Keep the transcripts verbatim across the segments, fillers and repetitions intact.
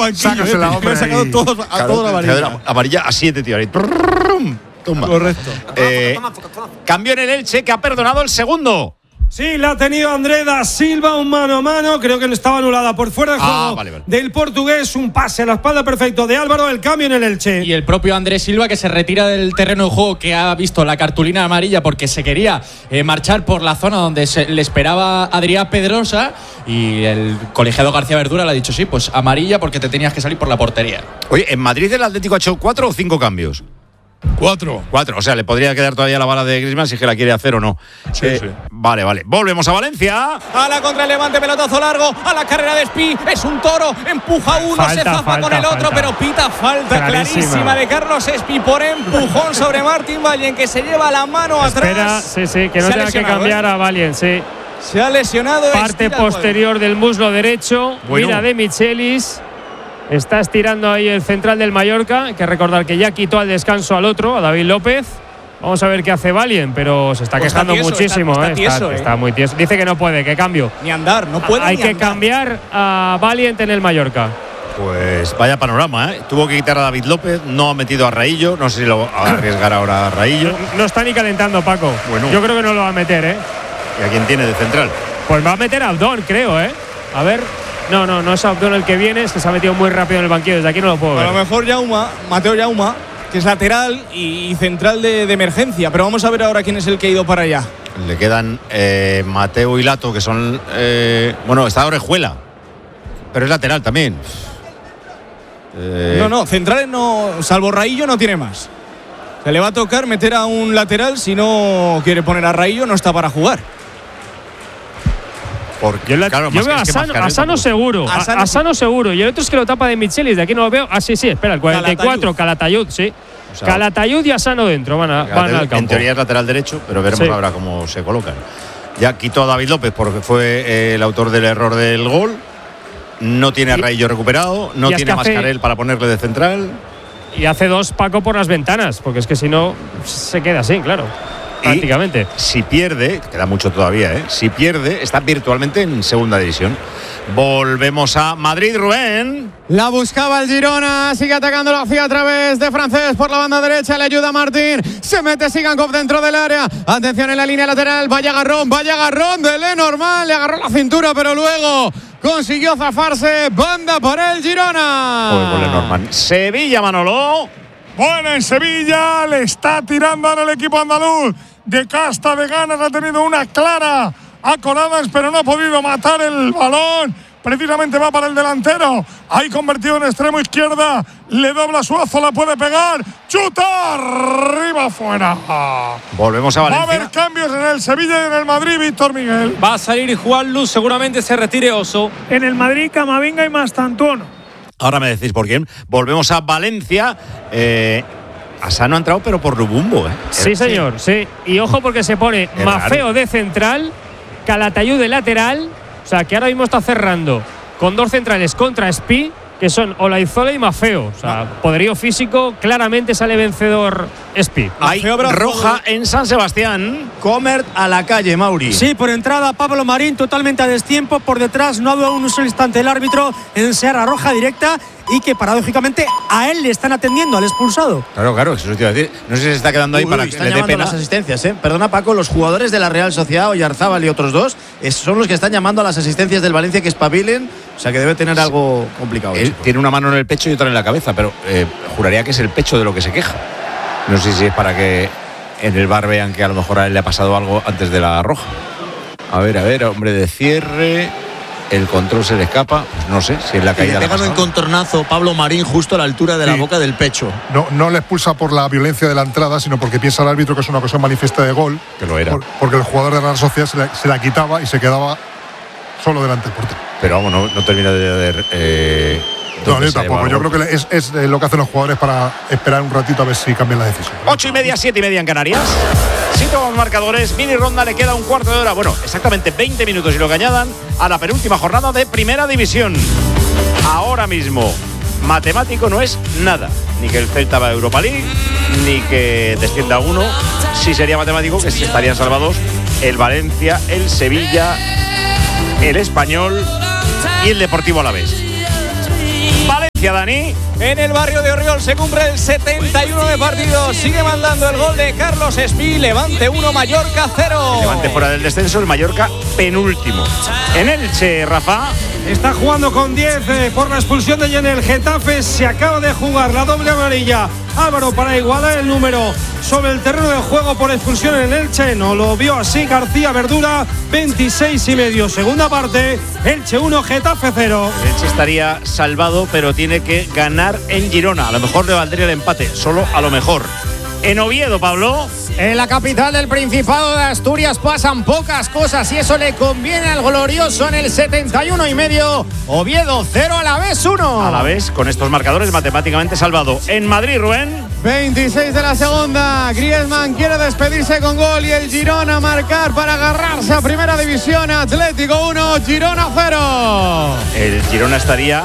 banquillo. Sácasela, eh, hombre, ha sacado ahí. todo, a Claro, toda la amarilla. Amarilla a siete, tío. Ahí. Tumba. Correcto. Eh, cambio en el Elche, que ha perdonado el segundo. Sí, la ha tenido André da Silva, un mano a mano, creo que no estaba anulada por fuera de juego Ah, vale, vale. del portugués, un pase a la espalda perfecto de Álvaro, el cambio en el Elche. Y el propio Andrés Silva, que se retira del terreno de juego, que ha visto la cartulina amarilla porque se quería eh, marchar por la zona donde se, le esperaba Adrián Pedrosa, y el colegiado García Verdura le ha dicho sí, pues amarilla porque te tenías que salir por la portería. Oye, ¿en Madrid el Atlético ha hecho cuatro o cinco cambios? Cuatro. Cuatro, o sea, le podría quedar todavía la bala de Griezmann si es que la quiere hacer o no. Sí, Eh, sí. Vale, vale. Volvemos a Valencia. A la contra el Levante, pelotazo largo, a la carrera de Espi, es un toro, empuja uno, Falta, se zafa falta, con el otro, falta. pero pita falta Clarísima. clarísima de Carlos Espi por empujón sobre Martín Valle, que se lleva la mano Espera, atrás. sí, sí, que no Se ha tenga que lesionado, cambiar ¿eh? a Valien, sí. Se ha lesionado. Parte estira el posterior del muslo derecho. Bueno. Mira de Michelis. Está estirando ahí el central del Mallorca. Hay que recordar que ya quitó al descanso al otro, a David López. Vamos a ver qué hace Valien, pero se está Pues está quejando tieso, muchísimo. está- está eh. tieso, eh. está muy tieso. Dice que no puede, que cambio. Ni andar, no puede Hay ni que andar. cambiar a Valient en el Mallorca. Pues vaya panorama, ¿eh? Tuvo que quitar a David López, no ha metido a Raillo. No sé si lo va a arriesgar ahora a Raillo. No está ni calentando, Paco. Bueno. Yo creo que no lo va a meter, ¿eh? ¿Y a quién tiene de central? Pues va a meter a Abdón, creo, ¿eh? A ver. No, no, no es Abdón el que viene, es que se ha metido muy rápido en el banquillo. Desde aquí no lo puedo A ver. lo mejor Yauma, Mateo Yauma, que es lateral y central de, de emergencia. Pero vamos a ver ahora quién es el que ha ido para allá. Le quedan eh, Mateo y Lato, que son. Eh, bueno, está Orejuela, pero es lateral también. Eh, No, no, centrales no, salvo Raillo, no tiene más. Se le va a tocar meter a un lateral. Si no quiere poner a Raillo, no está para jugar. Porque, Yo, la- claro, yo más veo que- a es que Sano, Mascarell a Sano tampoco. seguro. A A, Sano a Sano seguro. Y el otro es que lo tapa de Michelis. De aquí no lo veo. Ah, sí, sí, espera, el cuarenta y cuatro, Calatayud, sí. O sea, Calatayud y a Sano dentro van, a, van al En campo. teoría es lateral derecho, pero veremos Sí. ahora cómo se colocan. Ya quitó a David López porque fue eh, el autor del error del gol. No tiene a Y- Raillo recuperado. No y es tiene a que hace- Mascarell para ponerle de central. Y hace dos Paco por las ventanas, porque es que si no se queda así, claro. Y Prácticamente. si pierde, queda mucho todavía, ¿eh? Si pierde, está virtualmente en segunda división. Volvemos a Madrid, Rubén. La buscaba el Girona, sigue atacando la F I A a través de Francés por la banda derecha, le ayuda Martín, se mete Sigankov dentro del área, atención en la línea lateral, vaya agarrón, vaya agarrón de Lenormand, le agarró la cintura pero luego consiguió zafarse, banda para el Girona. Joder, con Lenormand. Sevilla, Manolo. Bueno, en Sevilla le está tirando ahora el equipo andaluz. De casta de ganas ha tenido una clara a Coradas, pero no ha podido matar el balón. Precisamente va para el delantero. Ahí convertido en extremo izquierda. Le dobla Suazo, la puede pegar. ¡Chuta! Arriba afuera. Volvemos a Va a Valencia. haber cambios en el Sevilla y en el Madrid, Víctor Miguel. Va a salir Juan Luz, seguramente se retire Oso. En el Madrid, Camavinga y Mastantuono. Ahora me decís por quién. Volvemos a Valencia. Eh, Asano ha entrado, pero por Lubumbo, ¿eh? Sí, señor, sí. Y ojo porque se pone Qué Mafeo raro. de central, Calatayud de lateral. O sea, que ahora mismo está cerrando con dos centrales contra Espi, que son Olaizola y Mafeo. O sea, poderío físico, claramente sale vencedor Espi. Hay roja en San Sebastián. Comert a la calle, Mauri. Sí, por entrada Pablo Marín totalmente a destiempo. Por detrás no ha dado un solo instante el árbitro en Seara roja directa y que paradójicamente a él le están atendiendo, al expulsado. Claro, claro, eso te iba a decir. No sé si se está quedando ahí Uy, para uy, que están le dé llamando pena. a las asistencias, ¿eh? Perdona, Paco, los jugadores de la Real Sociedad, Oyarzábal y otros dos, es- son los que están llamando a las asistencias del Valencia que espabilen. O sea que debe tener algo complicado. Él tiene una mano en el pecho y otra en la cabeza, pero eh, juraría que es el pecho de lo que se queja. No sé si es para que en el bar vean que a lo mejor a él le ha pasado algo antes de la roja. A ver, a ver, hombre de cierre. El control se le escapa. Pues no sé si es la Y caída. le la pega un pasada. encontronazo Pablo Marín justo a la altura de la Sí. boca del pecho. No, no le expulsa por la violencia de la entrada, sino porque piensa el árbitro que es una ocasión manifiesta de gol. Que lo era. Por- porque el jugador de la Real Sociedad se la, se la quitaba y se quedaba solo delante del portero. Pero vamos, no, no termina de ver. Eh, No, dónde yo se ha tampoco. llevado Yo el creo que es, es, eh, lo que hacen los jugadores para esperar un ratito a ver si cambian la decisión. Ocho y media, siete y media en Canarias. Si tomamos marcadores, mini ronda, le queda un cuarto de hora. Bueno, exactamente veinte minutos y lo que añadan a la penúltima jornada de Primera División. Ahora mismo, matemático no es nada. Ni que el Celta va a Europa League, ni que descienda uno. Sí sería matemático que se estarían salvados el Valencia, el Sevilla, el Español y el Deportivo Alavés. Valencia, Dani. En el barrio de Orriol se cumple el setenta y uno de partido. Sigue mandando el gol de Carlos Espí. Levante uno, Mallorca cero. Levante fuera del descenso, el Mallorca penúltimo. En Elche, Rafa. Está jugando con diez eh, por la expulsión de Yen. El Getafe se acaba de jugar la doble amarilla. Álvaro para igualar el número sobre el terreno de juego por expulsión en Elche. No lo vio así García Verdura. veintiséis y medio. Segunda parte. Elche uno, Getafe cero. Elche estaría salvado, pero tiene que ganar en Girona. A lo mejor le valdría el empate. Solo a lo mejor. En Oviedo, Pablo. En la capital del Principado de Asturias pasan pocas cosas y eso le conviene al glorioso en el setenta y uno y medio. Oviedo cero, Alavés uno. Alavés con estos marcadores matemáticamente salvado. En Madrid, Rubén. veintiséis de la segunda. Griezmann quiere despedirse con gol y el Girona marcar para agarrarse a Primera División. Atlético uno, Girona cero. El Girona estaría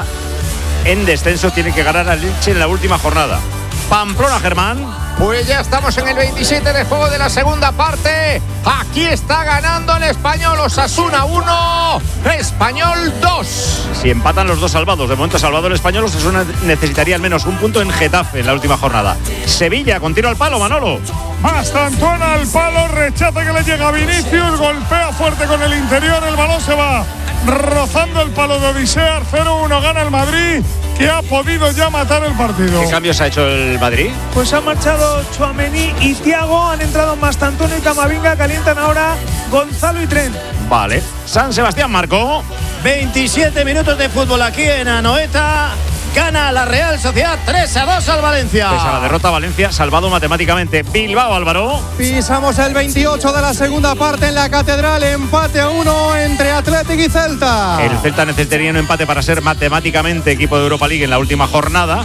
en descenso, tiene que ganar al Elche en la última jornada. Pamplona, Germán. Pues ya estamos en el veintisiete de juego de la segunda parte. Aquí está ganando el Español. Osasuna uno, Español dos. Si empatan los dos salvados, de momento salvado el Español, Osasuna necesitaría al menos un punto en Getafe en la última jornada. Sevilla, con tiro al palo, Manolo. Mastantuana al palo, rechaza que le llega a Vinicius, golpea fuerte con el interior, el balón se va rozando el palo de Odisea. Cero uno gana el Madrid, que ha podido ya matar el partido. ¿Qué cambios ha hecho el Madrid? Pues han marchado Tchouaméni y Thiago, han entrado Mastantuono y Camavinga, calientan ahora Gonzalo y Trent. Vale. San Sebastián, Marco. veintisiete minutos de fútbol aquí en Anoeta. Gana la Real Sociedad tres a dos al Valencia. Pese a la derrota, Valencia salvado matemáticamente. Bilbao, Álvaro. Pisamos el veintiocho de la segunda parte en la Catedral. Empate a uno entre Athletic y Celta. El Celta necesitaría un empate para ser matemáticamente equipo de Europa League en la última jornada.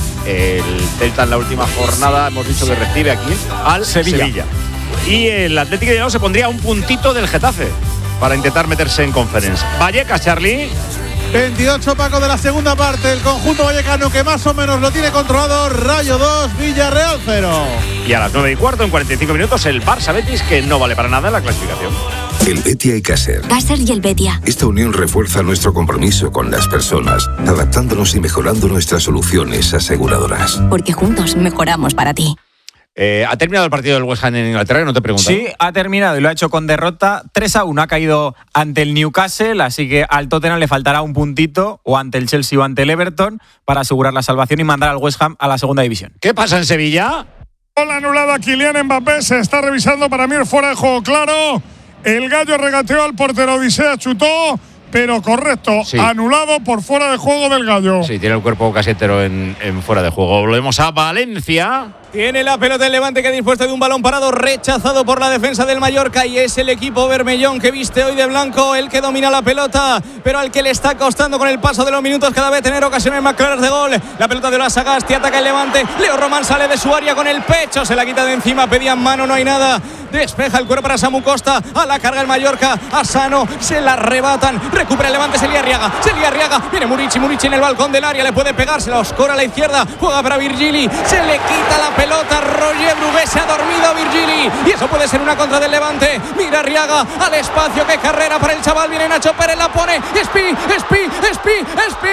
El Celta en la última jornada hemos dicho que recibe aquí al Sevilla. Sevilla. Y el Atlético de Bilbao se pondría a un puntito del Getafe para intentar meterse en Conference. Vallecas, Charlie. veintiocho, Paco, de la segunda parte. El conjunto vallecano que más o menos lo tiene controlado. Rayo dos, Villarreal cero. Y a las nueve y cuarto, en cuarenta y cinco minutos, el Barça Betis, que no vale para nada en la clasificación. El Betia y Caser. Caser y el Betia. Esta unión refuerza nuestro compromiso con las personas, adaptándonos y mejorando nuestras soluciones aseguradoras. Porque juntos mejoramos para ti. Eh, ¿Ha terminado el partido del West Ham en Inglaterra? No te pregunto. Sí, ha terminado y lo ha hecho con derrota. tres a uno ha caído ante el Newcastle, así que al Tottenham le faltará un puntito, o ante el Chelsea o ante el Everton, para asegurar la salvación y mandar al West Ham a la segunda división. ¿Qué pasa en Sevilla? Gol anulado a Kylian Mbappé, se está revisando, para mí es fuera de juego claro. El Gallo regateó al portero, Odisea chutó, pero correcto, sí. Anulado por fuera de juego del Gallo. Sí, tiene el cuerpo casi entero en, en fuera de juego. Volvemos a Valencia. Tiene la pelota el Levante, que ha dispuesto de un balón parado rechazado por la defensa del Mallorca, y es el equipo bermellón que viste hoy de blanco el que domina la pelota, pero al que le está costando con el paso de los minutos cada vez tener ocasiones más claras de gol. La pelota de la Sagasti, ataca el Levante, Leo Román sale de su área con el pecho, se la quita de encima, pedían mano, no hay nada, despeja el cuerpo para Samu Costa, a la carga el Mallorca, a Sano, se la arrebatan, recupera el Levante, se le arriaga, se le arriaga, viene Murici, Murici en el balcón del área, le puede pegar, se la oscura a la izquierda, juega para Virgili, se le quita la pelota, Roger Brugué, se ha dormido Virgili, y eso puede ser una contra del Levante. Mira Arriaga al espacio, qué carrera para el chaval, viene Nacho Pérez, la pone, Espi, Espi, Espi, Espi,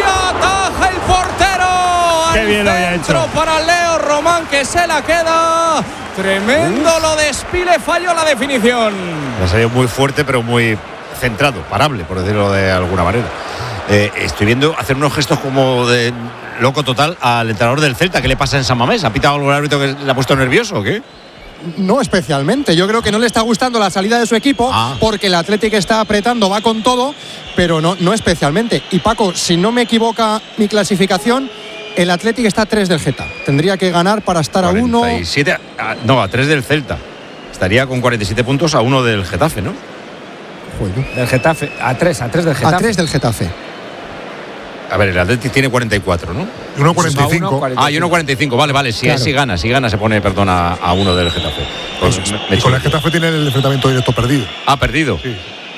ataja el portero. Qué bien lo había hecho. Para Leo Román, que se la queda. Tremendo lo de Espi, le falló la definición. Ha salido muy fuerte, pero muy centrado, parable, por decirlo de alguna manera. Eh, estoy viendo hacer unos gestos como de loco total al entrenador del Celta. ¿Qué le pasa en San Mamés? ¿Ha pitado algún árbitro que le ha puesto nervioso o qué? No especialmente, yo creo que no le está gustando la salida de su equipo, ah. porque el Athletic está apretando, va con todo, pero no, no especialmente. Y Paco, si no me equivoca mi clasificación, el Athletic está a tres del Geta. Tendría que ganar para estar cuarenta y siete, a uno. A, no, a tres del Celta. Estaría con cuarenta y siete puntos a uno del Getafe, ¿no? Bueno. Del Getafe, a tres, a tres del Getafe. A tres del Getafe. A ver, el Atlético tiene cuarenta y cuatro, ¿no? uno cuarenta y cinco. Ah, y uno cuarenta y cinco, vale, vale. Si, claro. si gana, si gana se pone, perdón, a, a uno del Getafe. Pues, me, me y con el Getafe tiene el enfrentamiento directo perdido. Ah, perdido. Sí.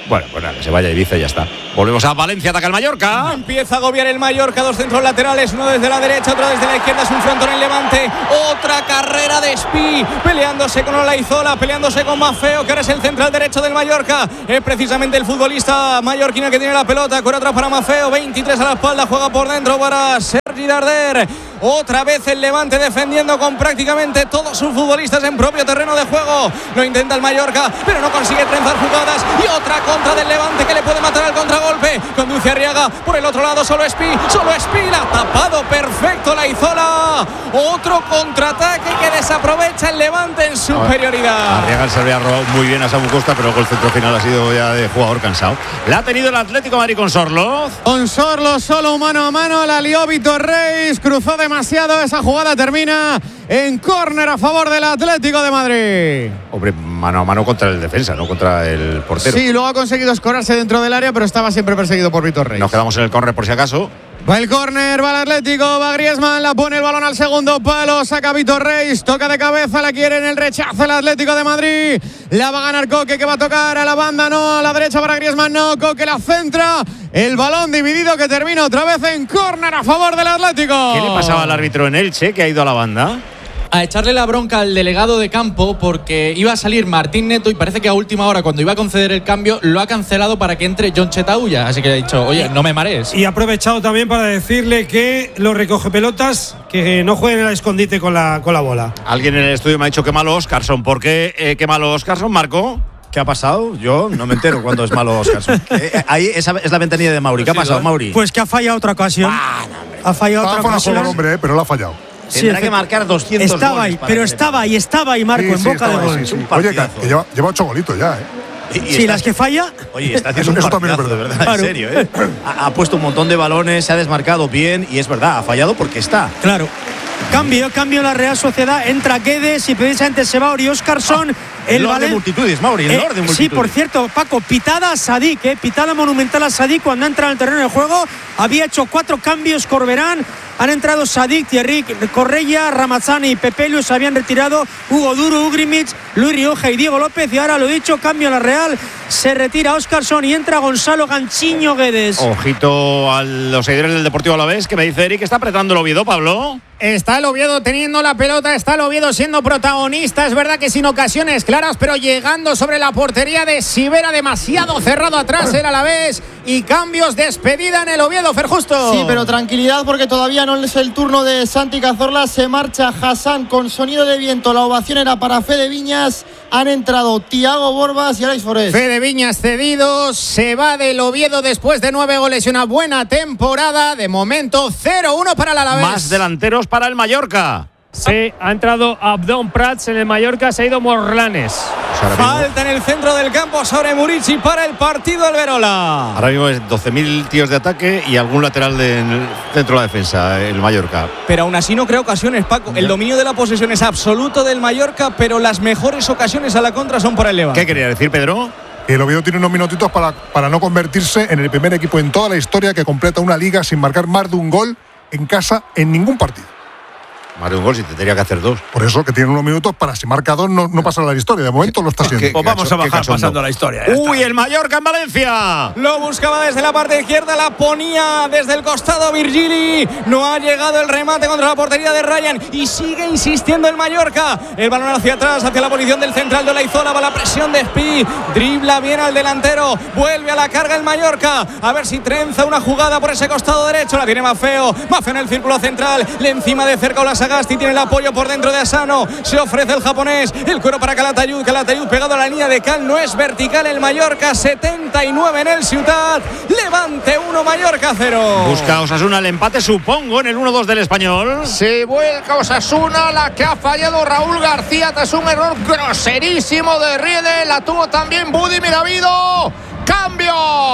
Bueno, pues nada, que se vaya a Ibiza y ya está. Volvemos a Valencia, ataca el Mallorca. Empieza a agobiar el Mallorca, dos centros laterales, uno desde la derecha, otro desde la izquierda, es un frontón en Levante. Otra carrera de Espí, peleándose con Olaizola, peleándose con Mafeo, que ahora es el central derecho del Mallorca. Es precisamente el futbolista mallorquín que tiene la pelota, corre atrás para Mafeo, veintitrés a la espalda, juega por dentro para Sergi Darder. Otra vez el Levante defendiendo con prácticamente todos sus futbolistas en propio terreno de juego. Lo intenta el Mallorca, pero no consigue trenzar jugadas. Y otra contra del Levante que le puede matar al contragolpe. Conduce Arriaga por el otro lado, solo Espí, solo Espí, la ha tapado perfecto la Izola. Otro contraataque que desaprovecha el Levante en superioridad. Arriaga se había robado muy bien a Samu Costa, pero el centro final ha sido ya de jugador cansado. La ha tenido el Atlético de Madrid con Sorloz. Con Sorloz solo mano a mano, la lió Vitor Reis, cruzó demasiado, esa jugada termina en córner a favor del Atlético de Madrid. Hombre, mano a mano contra el defensa, no contra el portero. Sí, luego ha conseguido escorarse dentro del área, pero estaba siempre perseguido por Vitor Reis. Nos quedamos en el córner por si acaso. Va el córner, va el Atlético, va Griezmann, la pone el balón al segundo palo, saca Vitor Reis, toca de cabeza, la quiere en el rechazo el Atlético de Madrid. La va a ganar Coque, que va a tocar a la banda, no, a la derecha para Griezmann, no, Coque la centra. El balón dividido que termina otra vez en córner a favor del Atlético. ¿Qué le pasaba al árbitro en Elche, que ha ido a la banda? A echarle la bronca al delegado de campo porque iba a salir Martín Neto y parece que a última hora, cuando iba a conceder el cambio, lo ha cancelado para que entre John Chetauya. Así que ha dicho, oye, no me marees. Y ha aprovechado también para decirle que los recoge pelotas que no jueguen al escondite con la, con la bola. Alguien en el estudio me ha dicho que malo Oscarson. ¿Por qué eh, qué malo Oscarson, Marco? ¿Qué ha pasado? Yo no me entero cuándo es malo Oscarson. Eh, ahí esa es la ventanilla de Mauri. ¿Qué ha pasado, Mauri? Pues que ha fallado otra ocasión. Ah, no, ha fallado otra ocasión. Fuera, hombre, eh, pero lo ha fallado. Tendrá sí, que marcar doscientos estaba goles ahí, pero estaba ahí, estaba ahí Marco, sí, en sí, boca de gol. Sí, sí. Oye, que lleva, lleva ocho golitos ya, ¿eh? Y, y sí, está, las que falla. Oye, está haciendo eso, un partidazo, de verdad, claro. En serio, ¿eh? ha, ha puesto un montón de balones, se ha desmarcado bien y es verdad, ha fallado porque está. Claro. Cambio, cambio en la Real Sociedad, entra Guedes y precisamente se va Ori Oscarson. Ah, el Lord de multitudes, Mauri, el eh, Lord de multitudes. Sí, por cierto, Paco, pitada a Sadik, eh, pitada monumental a Sadik cuando ha entrado en el terreno de juego. Había hecho cuatro cambios Corberán. Han entrado Sadik, Thierry Correia, Ramazani y Pepelio. Se habían retirado Hugo Duro, Ugrimic, Luis Rioja y Diego López. Y ahora, lo dicho, cambio en la Real. Se retira Oscarson y entra Gonzalo Ganchiño Guedes. Ojito a los seguidores del Deportivo Alavés, que me dice Eric que está apretando el Oviedo, Pablo. Está el Oviedo teniendo la pelota, está el Oviedo siendo protagonista. Es verdad que sin ocasiones claras, pero llegando sobre la portería de Sivera, demasiado cerrado atrás el Alavés. Y cambios, despedida en el Oviedo, Ferjusto. Sí, pero tranquilidad porque todavía no es el turno de Santi Cazorla. Se marcha Hassan con sonido de viento. La ovación era para Fede Viñas. Han entrado Thiago Borbas y Alex Forés. Fede Viñas cedido, se va del Oviedo después de nueve goles y una buena temporada. De momento cero uno para el Alavés. Más delanteros para el Mallorca. Sí, ha entrado Abdón Prats en el Mallorca, se ha ido Morlanes. Pues falta en el centro del campo sobre Murici para el partido Alberola. Ahora mismo es doce mil tíos de ataque y algún lateral de, en el centro de la defensa, el Mallorca. Pero aún así no crea ocasiones, Paco. El dominio de la posesión es absoluto del Mallorca, pero las mejores ocasiones a la contra son para el Levante. ¿Qué quería decir, Pedro? El Oviedo tiene unos minutitos para, para no convertirse en el primer equipo en toda la historia que completa una liga sin marcar más de un gol en casa en ningún partido. Más de un gol, si te tendría que hacer dos. Por eso que tiene unos minutos para, si marca dos, no, no pasar a la historia. De momento lo está haciendo. Pues vamos a bajar pasando a la historia. Uy, el Mallorca en Valencia. Lo buscaba desde la parte izquierda, la ponía desde el costado Virgili. No ha llegado el remate contra la portería de Ryan y sigue insistiendo el Mallorca. El balón hacia atrás, hacia la posición del central de Olaizola. Va la presión de Espí. Dribla bien al delantero. Vuelve a la carga el Mallorca. A ver si trenza una jugada por ese costado derecho. La tiene Mafeo. Mafeo en el círculo central. Le encima de cerca Ola Sagasti, tiene el apoyo por dentro de Asano, se ofrece el japonés, el cuero para Calatayud, Calatayud pegado a la línea de cal, no es vertical el Mallorca, setenta y nueve en el Ciutat, Levante uno, Mallorca cero. Busca Osasuna el empate, supongo, en el uno dos del Español. Se vuelca Osasuna, la que ha fallado Raúl García tras un error groserísimo de Riedel, la tuvo también Budimir, ha habido ¡cambio!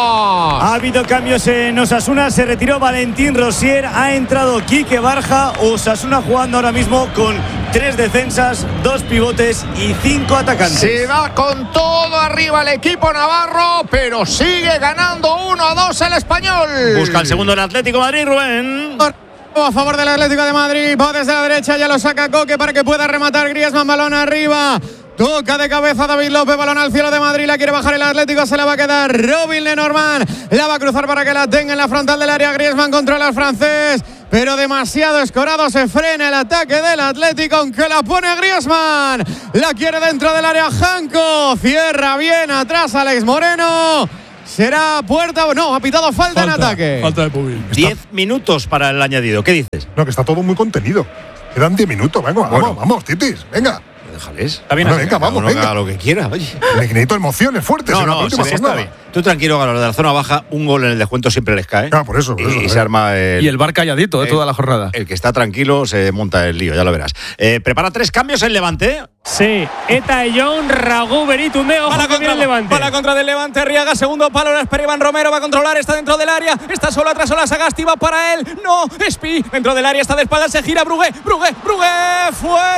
Ha habido cambios en Osasuna, se retiró Valentín Rosier, ha entrado Quique Barja. Osasuna jugando ahora mismo con tres defensas, dos pivotes y cinco atacantes. Se va con todo arriba el equipo navarro, pero sigue ganando uno a dos el Español. Busca el segundo el Atlético de Madrid, Rubén. A favor del Atlético de Madrid, va desde la derecha, ya lo saca Coque para que pueda rematar Griezmann, balón arriba. Toca de cabeza David López, balón al cielo de Madrid, la quiere bajar el Atlético, se la va a quedar Robin Lenormand, la va a cruzar para que la tenga en la frontal del área. Griezmann controla al francés, pero demasiado escorado, se frena el ataque del Atlético, aunque la pone Griezmann, la quiere dentro del área Janko, cierra bien atrás Alex Moreno. Será puerta o no, ha pitado falta, falta en ataque. Falta de Pubil. Diez minutos para el añadido, ¿qué dices? No, que está todo muy contenido. Quedan diez minutos, venga, vamos, bueno. vamos, Titis, venga. Déjales. Está bien, bueno, venga, vamos, venga. Haga lo que quiera, oye. Necesito emociones fuertes. No, en no, la última sí, está bien. Tú tranquilo, a los de la zona baja, un gol en el descuento siempre les cae. Ah, por eso. Por y, eso y se arma el. Y el bar calladito de eh, toda la jornada. El que está tranquilo se monta el lío, ya lo verás. Eh, prepara tres cambios en Levante. Sí, Eta Young, Raguber y Tundeo. Para contra el Levante. Para contra del Levante, Riaga, segundo palo, la espera Iván Romero, va a controlar, está dentro del área, está solo atrás, sola Sagasti, va para él. No, Espi, dentro del área, está de espaldas, se gira Brugué, Brugué, Brugué,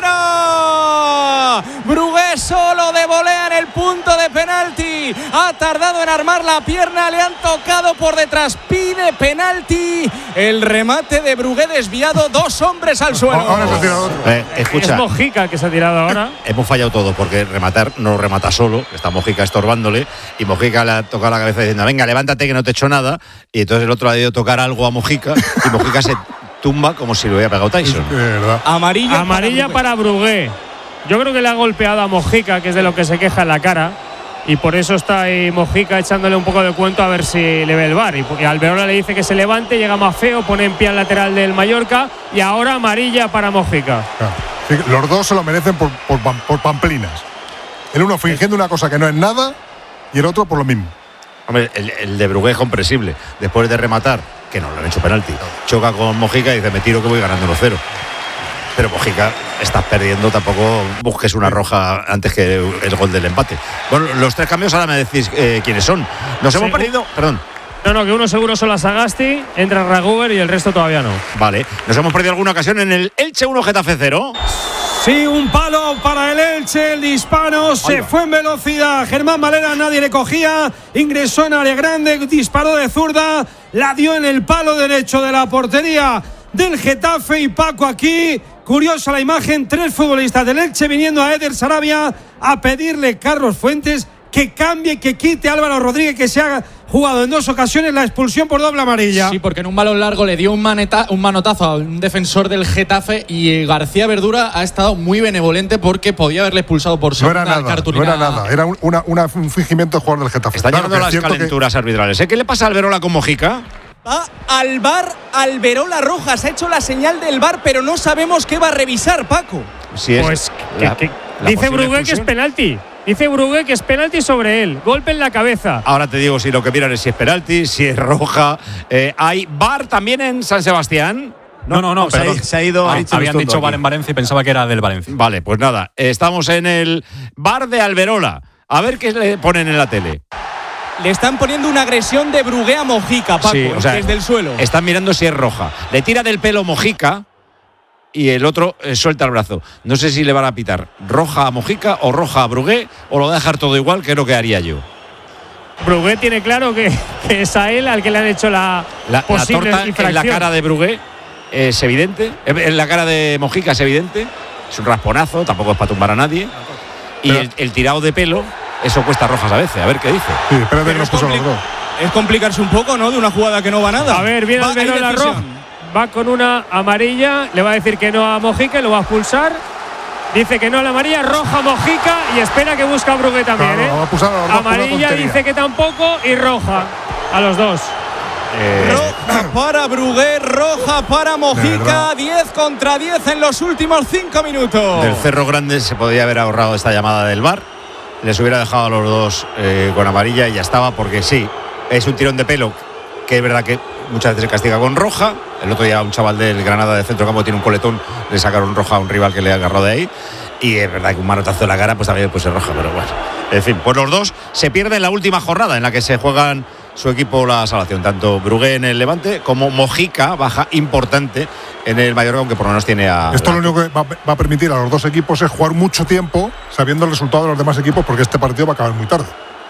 fuera. Brugué solo de volea en el punto de penalti. Ha tardado en armar la pierna, le han tocado por detrás, pide penalti. El remate de Brugué desviado, dos hombres al suelo. Ahora se ha tirado otro. Eh, escucha. Es Mojica que se ha tirado ahora. Hemos fallado todo porque rematar no remata solo, está Mojica estorbándole y Mojica le ha tocado la cabeza diciendo venga, levántate que no te echo nada, y entonces el otro ha ido tocar algo a Mojica y Mojica se tumba como si lo hubiera pegado Tyson. Amarilla, Amarilla para Brugué. Yo creo que le ha golpeado a Mojica, que es de lo que se queja en la cara, y por eso está ahí Mojica echándole un poco de cuento a ver si le ve el V A R. Y, y Alberola le dice que se levante, llega más feo, pone en pie al lateral del Mallorca y ahora amarilla para Mojica. Claro. Sí, los dos se lo merecen por, por, por pamplinas. El uno fingiendo una cosa que no es nada y el otro por lo mismo. Hombre, el, el de Brugué es comprensible. Después de rematar, que no le han hecho penalti, choca con Mojica y dice me tiro que voy ganando uno cero. Pero Mojica, estás perdiendo, tampoco busques una roja antes que el gol del empate. Bueno, los tres cambios ahora me decís eh, quiénes son. Nos hemos perdido, perdón. No, no, que uno seguro son las Sagasti, entra Raguber y el resto todavía no. Vale, nos hemos perdido alguna ocasión en el Elche uno Getafe cero. Sí, un palo para el Elche, el disparo se Ay, fue en velocidad. Germán Valera nadie le cogía, ingresó en área grande, disparó de zurda, la dio en el palo derecho de la portería del Getafe. Y Paco, aquí curiosa la imagen, tres futbolistas del Elche viniendo a Eder Sarabia a pedirle Carlos Fuentes que cambie, que quite a Álvaro Rodríguez, que se ha jugado en dos ocasiones la expulsión por doble amarilla. Sí, porque en un balón largo le dio un, maneta, un manotazo a un defensor del Getafe y García Verdura ha estado muy benevolente porque podía haberle expulsado por segunda no era nada, cartulina. No era nada, era un, una, una, un fingimiento de jugador del Getafe. Están claro llegando las calenturas que... arbitrales. ¿Eh? ¿Qué le pasa a Alberola con Mojica? Va al V A R Alberola Rojas, ha hecho la señal del V A R, pero no sabemos qué va a revisar, Paco. Si es pues la, que, que, la dice Brugué que es penalti. Dice Brugué que es penalti sobre él. Golpe en la cabeza. Ahora te digo si lo que miran es si es penalti, si es roja. Eh, ¿Hay V A R también en San Sebastián? No, no, no, no se, ha, se ha ido. Ah, habían dicho V A R en Valencia y pensaba que era del Valencia. Vale, pues nada, estamos en el V A R de Alberola. A ver qué le ponen en la tele. Le están poniendo una agresión de Brugué a Mojica, Paco, sí, o sea, desde el suelo. Están mirando si es roja. Le tira del pelo Mojica y el otro eh, suelta el brazo. No sé si le van a pitar roja a Mojica o roja a Brugué o lo va a dejar todo igual, que es lo que haría yo. Brugué tiene claro que, que es a él al que le han hecho la, la posible la torta infracción. En la cara de Brugué es evidente, en la cara de Mojica es evidente, es un rasponazo, tampoco es para tumbar a nadie. Y el, el tirado de pelo, eso cuesta rojas a veces, a ver qué dice. Sí, espérate que nos puso los dos. Es complicarse un poco, ¿no? De una jugada que no va nada. A ver, viene Alberola roja. Va con una amarilla, le va a decir que no a Mojica y lo va a expulsar. Dice que no a la amarilla, roja Mojica y espera que busca a Brugué también. Claro, ¿eh? va a pulsar a los amarilla dice que tampoco y roja a los dos. Eh. Roja para Brugué, roja para Mojica, diez contra diez en los últimos cinco minutos. Del Cerro Grande se podría haber ahorrado esta llamada del V A R. Les hubiera dejado a los dos eh, con amarilla y ya estaba, porque sí, es un tirón de pelo que es verdad que muchas veces se castiga con roja. El otro día un chaval del Granada de centro campo tiene un coletón, le sacaron roja a un rival que le agarró de ahí. Y es verdad que un manotazo en la cara pues también pues es roja, pero bueno. En fin, pues los dos se pierden la última jornada en la que se juegan su equipo la salvación. Tanto Brugué en el Levante como Mojica, baja importante en el Mallorca, aunque por lo menos tiene a... Esto lo único que va, va a permitir a los dos equipos es jugar mucho tiempo sabiendo el resultado de los demás equipos, porque este partido va a acabar muy tarde.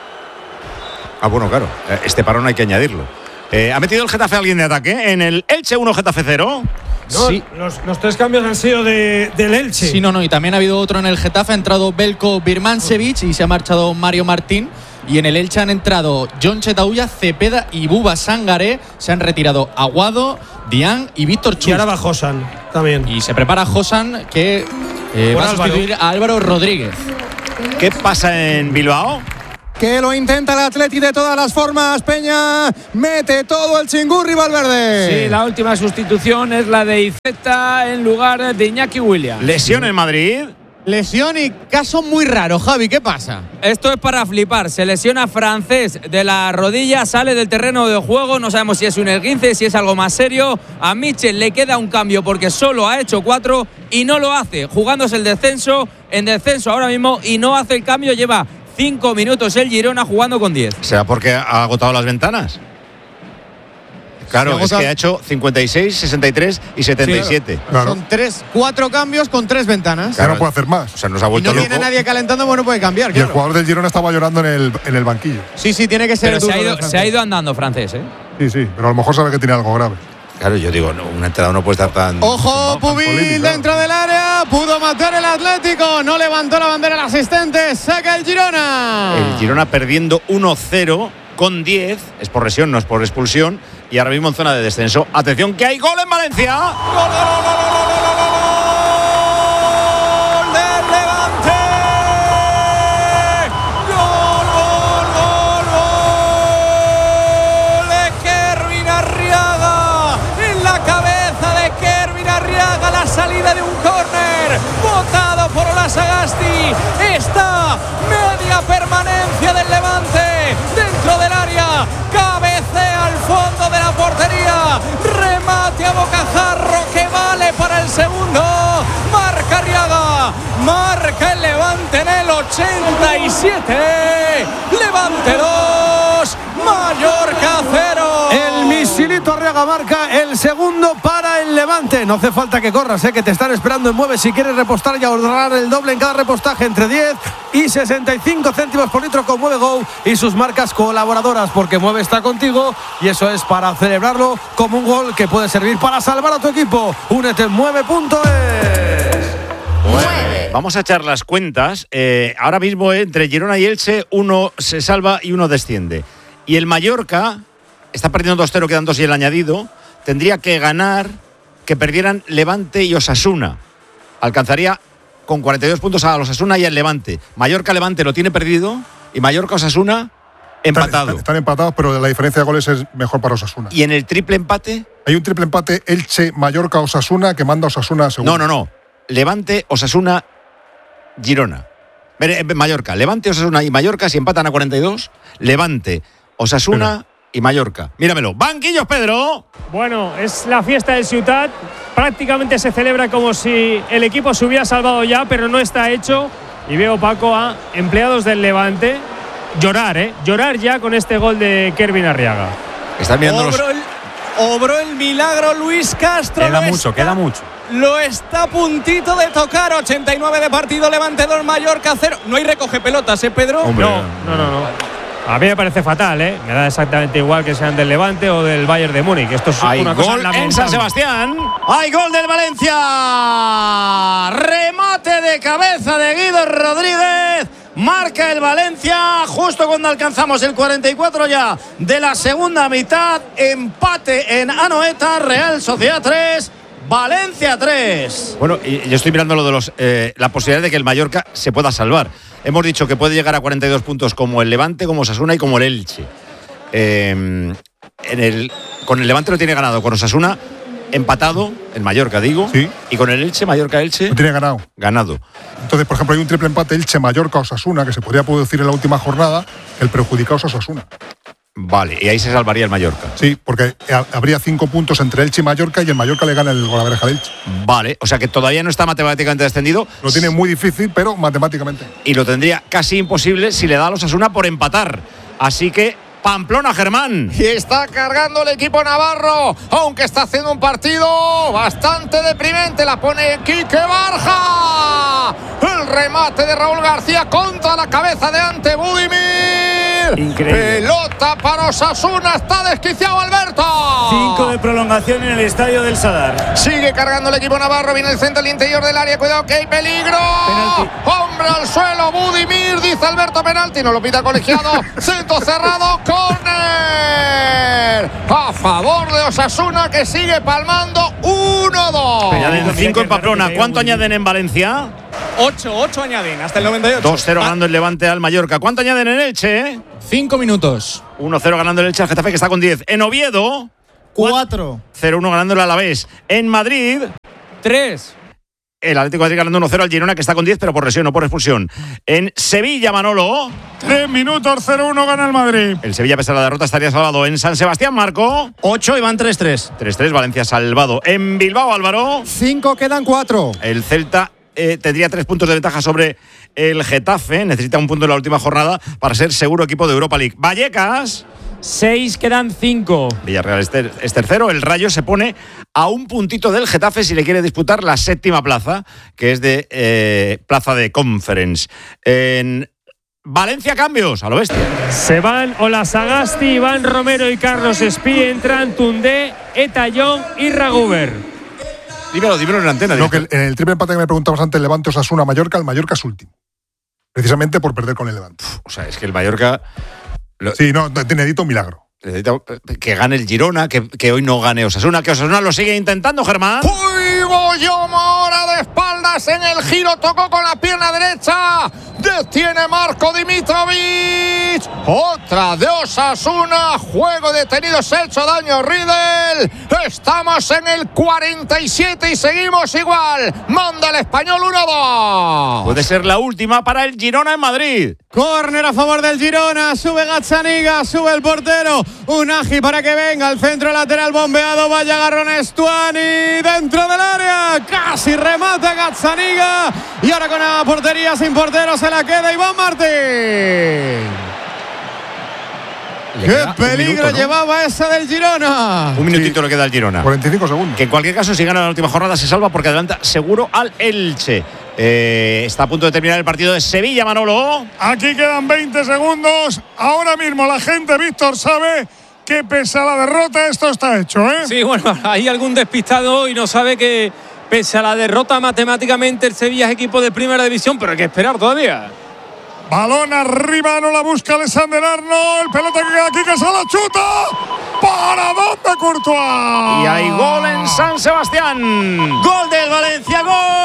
Ah, bueno, claro. Este parón hay que añadirlo. Eh, ¿Ha metido el Getafe a alguien de ataque en el Elche uno Getafe cero? No, sí. Los, los tres cambios han sido de, del Elche. Sí, no, no. Y también ha habido otro en el Getafe. Ha entrado Belko Birmancevic y se ha marchado Mario Martín. Y en el Elche han entrado John Chetauya, Cepeda y Buba Sangaré. Se han retirado Aguado, Dian y Víctor Chus. Y ahora va Josan también. Y se prepara Josan, que eh, va a sustituir a Álvaro Rodríguez. ¿Qué pasa en Bilbao? Que lo intenta el Atleti de todas las formas. Peña mete todo el chingurri Valverde. Sí, la última sustitución es la de Iceta en lugar de Iñaki Williams. Lesión en Madrid. Lesión y caso muy raro, Javi, ¿qué pasa? Esto es para flipar. Se lesiona Francés de la rodilla, sale del terreno de juego. No sabemos si es un esguince, si es algo más serio. A Mitchell le queda un cambio porque solo ha hecho cuatro y no lo hace. Jugándose el descenso, en descenso ahora mismo y no hace el cambio. Lleva cinco minutos el Girona jugando con diez. ¿Será porque ha agotado las ventanas? Claro, es que ha hecho cincuenta y seis, sesenta y tres y setenta y siete. Sí, claro. Son tres, cuatro cambios con tres ventanas. Ya no puede hacer más. O sea, nos ha vuelto y no loco. viene nadie calentando, bueno, puede cambiar. Y claro. el jugador del Girona estaba llorando en el, en el banquillo. Sí, sí, tiene que ser. Pero se ha, ido, se ha ido andando Francés, ¿eh? Sí, sí, pero a lo mejor sabe que tiene algo grave. Claro, yo digo, no, un entrenador no puede estar tan. Ojo, Pubil dentro del área. Pudo matar el Atlético. No levantó la bandera el asistente. Saca el Girona. El Girona perdiendo uno cero con diez. Es por lesión, no es por expulsión. Y ahora mismo en zona de descenso. Atención, que hay gol en Valencia. ¡Gol, gol, gol, gol, gol, gol, gol, gol del Levante! ¡Gol, gol, gol, gol! De Kervin Arriaga. En la cabeza de Kervin Arriaga. La salida de un córner. Botado por Olasagasti. Está media permanencia del Levante. Dentro del área. Cabecea al fondo de la portería. Remate a bocajarro que vale para el segundo. Marca Arriaga. Marca el Levante en el ochenta y siete. Levante dos. Mallorca cero. El misilito Arriaga marca el segundo para el Levante. No hace falta que corras, ¿eh? Que te están esperando en Mueve si quieres repostar y ahorrar el doble en cada repostaje entre diez y sesenta y cinco céntimos por litro con Mueve Go y sus marcas colaboradoras, porque Mueve está contigo y eso es para celebrarlo como un gol que puede servir para salvar a tu equipo. Únete en mueve punto es. Vamos a echar las cuentas. Eh, ahora mismo eh, entre Girona y Elche uno se salva y uno desciende. Y el Mallorca está perdiendo dos cero, quedan dos y el añadido. Tendría que ganar, que perdieran Levante y Osasuna. Alcanzaría con cuarenta y dos puntos a Osasuna y al Levante. Mallorca-Levante lo tiene perdido y Mallorca-Osasuna empatado. Están, están empatados, pero la diferencia de goles es mejor para Osasuna. ¿Y en el triple empate? Hay un triple empate Elche-Mallorca-Osasuna que manda a Osasuna a segundo. No, no, no. Levante, Osasuna, Girona. Mallorca. Levante, Osasuna y Mallorca si empatan a cuarenta y dos. Levante, Osasuna Pero. y Mallorca. Míramelo. Banquillos, Pedro. Bueno, es la fiesta del Ciutat. Prácticamente se celebra como si el equipo se hubiera salvado ya, pero no está hecho. Y veo, Paco, a empleados del Levante llorar, ¿eh? Llorar ya con este gol de Kervin Arriaga. Están mirando los... Obró el, obró el milagro Luis Castro. Queda mucho, está, queda mucho. Lo está a puntito de tocar. ochenta y nueve de partido, Levante dos, Mallorca cero. No hay recoge pelotas, ¿eh, Pedro? Hombre. No, no, no, no. A mí me parece fatal, ¿eh? Me da exactamente igual que sean del Levante o del Bayern de Múnich. Esto es Hay una gol cosa en lamentable. San Sebastián. ¡Hay gol del Valencia! Remate de cabeza de Guido Rodríguez. Marca el Valencia justo cuando alcanzamos el cuarenta y cuatro ya de la segunda mitad. Empate en Anoeta. Real Sociedad tres, Valencia tres. Bueno, y yo estoy mirando lo de los eh, la posibilidad de que el Mallorca se pueda salvar. Hemos dicho que puede llegar a cuarenta y dos puntos como el Levante, como Osasuna y como el Elche. Eh, en el, con el Levante lo tiene ganado, con Osasuna empatado, el Mallorca digo, sí. Y con el Elche, Mallorca-Elche lo tiene ganado. Ganado. Entonces, por ejemplo, hay un triple empate Elche-Mallorca-Osasuna que se podría producir en la última jornada. El perjudicado es Osasuna. Vale, y ahí se salvaría el Mallorca. Sí, porque habría cinco puntos entre Elche y Mallorca y el Mallorca le gana el golaveraje al Elche. Vale, o sea que todavía no está matemáticamente descendido. Lo tiene muy difícil, pero matemáticamente. Y lo tendría casi imposible si le da a los Osasuna por empatar. Así que Pamplona, Germán. Y está cargando el equipo navarro, aunque está haciendo un partido bastante deprimente. La pone Quique Barja. El remate de Raúl García contra la cabeza de Ante Budimir. Increíble. Pelota para Osasuna. Está desquiciado Alberto. Cinco de prolongación en el estadio del Sadar. Sigue cargando el equipo navarro. Viene el centro, el interior del área. Cuidado que hay peligro. Penalti. Hombre al suelo. Budimir. Dice Alberto penalti. No lo pita colegiado. Centro cerrado. Córner. A favor de Osasuna que sigue palmando. uno dos. Añaden cinco en Pamplona. ¿Cuánto añaden en Valencia? ocho, ocho añaden hasta el noventa y ocho. dos cero ganando el Levante al Mallorca. ¿Cuánto añaden en Elche? Cinco minutos. uno cero ganando el Elche al Getafe, que está con diez. En Oviedo, cuatro. cero uno ganando el Alavés. En Madrid, tres. El Atlético de Madrid ganando uno cero al Girona, que está con diez, pero por lesión, no por expulsión. En Sevilla, Manolo. Tres minutos, cero uno gana el Madrid. El Sevilla, pese a la derrota, estaría salvado. En San Sebastián, Marco. ocho y van tres tres. tres tres, Valencia salvado. En Bilbao, Álvaro. cinco, quedan cuatro. El Celta eh, tendría tres puntos de ventaja sobre el Getafe. Necesita un punto en la última jornada para ser seguro equipo de Europa League. Vallecas. seis, quedan cinco. Villarreal es, ter es tercero. El Rayo se pone a un puntito del Getafe si le quiere disputar la séptima plaza, que es de eh, plaza de Conference. En Valencia, cambios a lo bestia. Se van Olasagasti, Iván Romero y Carlos Espí. Entran Tundé, Etayón y Raguber. Dímelo, dímelo en la antena. No, que el, en el triple empate que me preguntabas antes, Levante Osasuna Mallorca, el Mallorca es último. Precisamente por perder con el Levante. O sea, es que el Mallorca. Lo, sí, no, necesita un milagro. Necesita que gane el Girona, que, que hoy no gane Osasuna, que Osasuna lo sigue intentando, Germán. ¡Uy, Boyoma ahora de espaldas en el giro! Tocó con la pierna derecha. Detiene Marco Dimitrovic. Otra de Osasuna. Juego detenido, se ha hecho daño Riedel. Estamos en el cuarenta y siete y seguimos igual. Manda el Español uno dos. Puede ser la última para el Girona en Madrid. Córner a favor del Girona. Sube Gazzaniga, sube el portero. Unagi para que venga al centro lateral bombeado. Vaya agarrón Estuani dentro del área. Casi remata Gazzaniga. Y ahora con la portería sin portero se la queda Iván Martín. ¡Qué peligro minuto, ¿no? llevaba esa del Girona! Un minutito sí. le queda al Girona. cuarenta y cinco segundos. Que en cualquier caso, si gana la última jornada, se salva porque adelanta seguro al Elche. Eh, está a punto de terminar el partido de Sevilla, Manolo. Aquí quedan veinte segundos. Ahora mismo la gente, Víctor, sabe que pese a la derrota esto está hecho, ¿eh? Sí, bueno, hay algún despistado y no sabe que pese a la derrota matemáticamente el Sevilla es equipo de primera división, pero hay que esperar todavía. Balón arriba, no la busca Alexander Arnold. Pelota que queda aquí, que se la chuta. ¿Para dónde, Courtois? Y hay gol en San Sebastián. Gol del Valencia,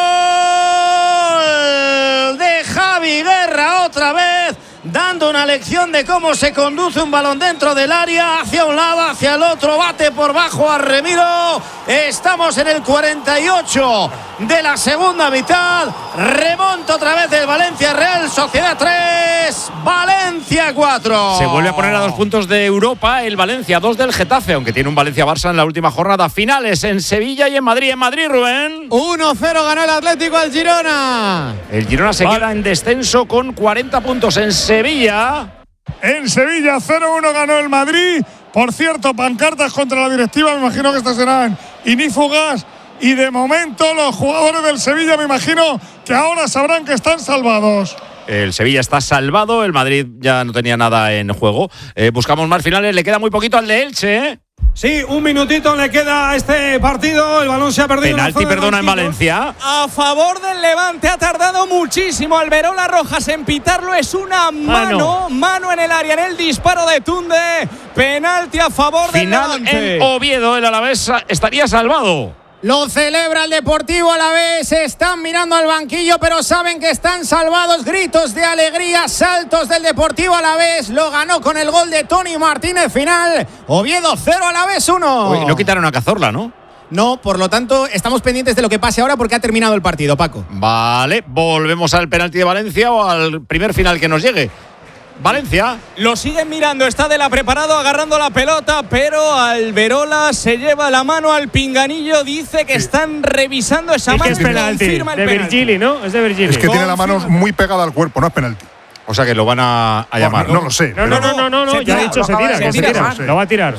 gol de Javi Guerra otra vez, dando una lección de cómo se conduce un balón dentro del área, hacia un lado, hacia el otro, bate por bajo a Remiro. Estamos en el cuarenta y ocho de la segunda mitad. Remonta otra vez el Valencia, Real Sociedad tres, Valencia cuatro. Se vuelve a poner a dos puntos de Europa el Valencia, dos del Getafe, aunque tiene un Valencia-Barça en la última jornada. Finales en Sevilla y en Madrid. En Madrid, Rubén. uno cero ganó el Atlético al Girona. El Girona se vale. queda en descenso con cuarenta puntos en Sevilla. En Sevilla, cero uno ganó el Madrid. Por cierto, pancartas contra la directiva, me imagino que estas serán inífugas. Y de momento los jugadores del Sevilla, me imagino que ahora sabrán que están salvados. El Sevilla está salvado, el Madrid ya no tenía nada en juego. Eh, buscamos más finales, le queda muy poquito al de Elche, ¿eh? Sí, un minutito le queda a este partido. El balón se ha perdido. Penalti, perdona, en Valencia. A favor del Levante, ha tardado muchísimo Alberola Rojas en pitarlo. Es una mano, ah, no. mano en el área, en el disparo de Tunde. Penalti a favor del Levante. Final en Oviedo, el Alavés estaría salvado. Lo celebra el Deportivo Alavés, están mirando al banquillo, pero saben que están salvados. Gritos de alegría, saltos del Deportivo Alavés. Lo ganó con el gol de Tony Martínez final. Oviedo cero, Alavés uno. Uy, no quitaron a Cazorla, ¿no? No, por lo tanto, estamos pendientes de lo que pase ahora porque ha terminado el partido, Paco. Vale, volvemos al penalti de Valencia o al primer final que nos llegue. Valencia. Lo siguen mirando, está de la preparado agarrando la pelota, pero Alberola se lleva la mano al pinganillo, dice que están revisando esa es mano. Que es penalti, de Virgili, ¿no? Es de Virgili. Es que tiene la mano muy pegada al cuerpo, no es penalti. O sea que lo van a, a llamar. No, no lo sé. No, no, no, no, no, no, ya ha dicho, se tira, se tira, se tira. Lo va a tirar.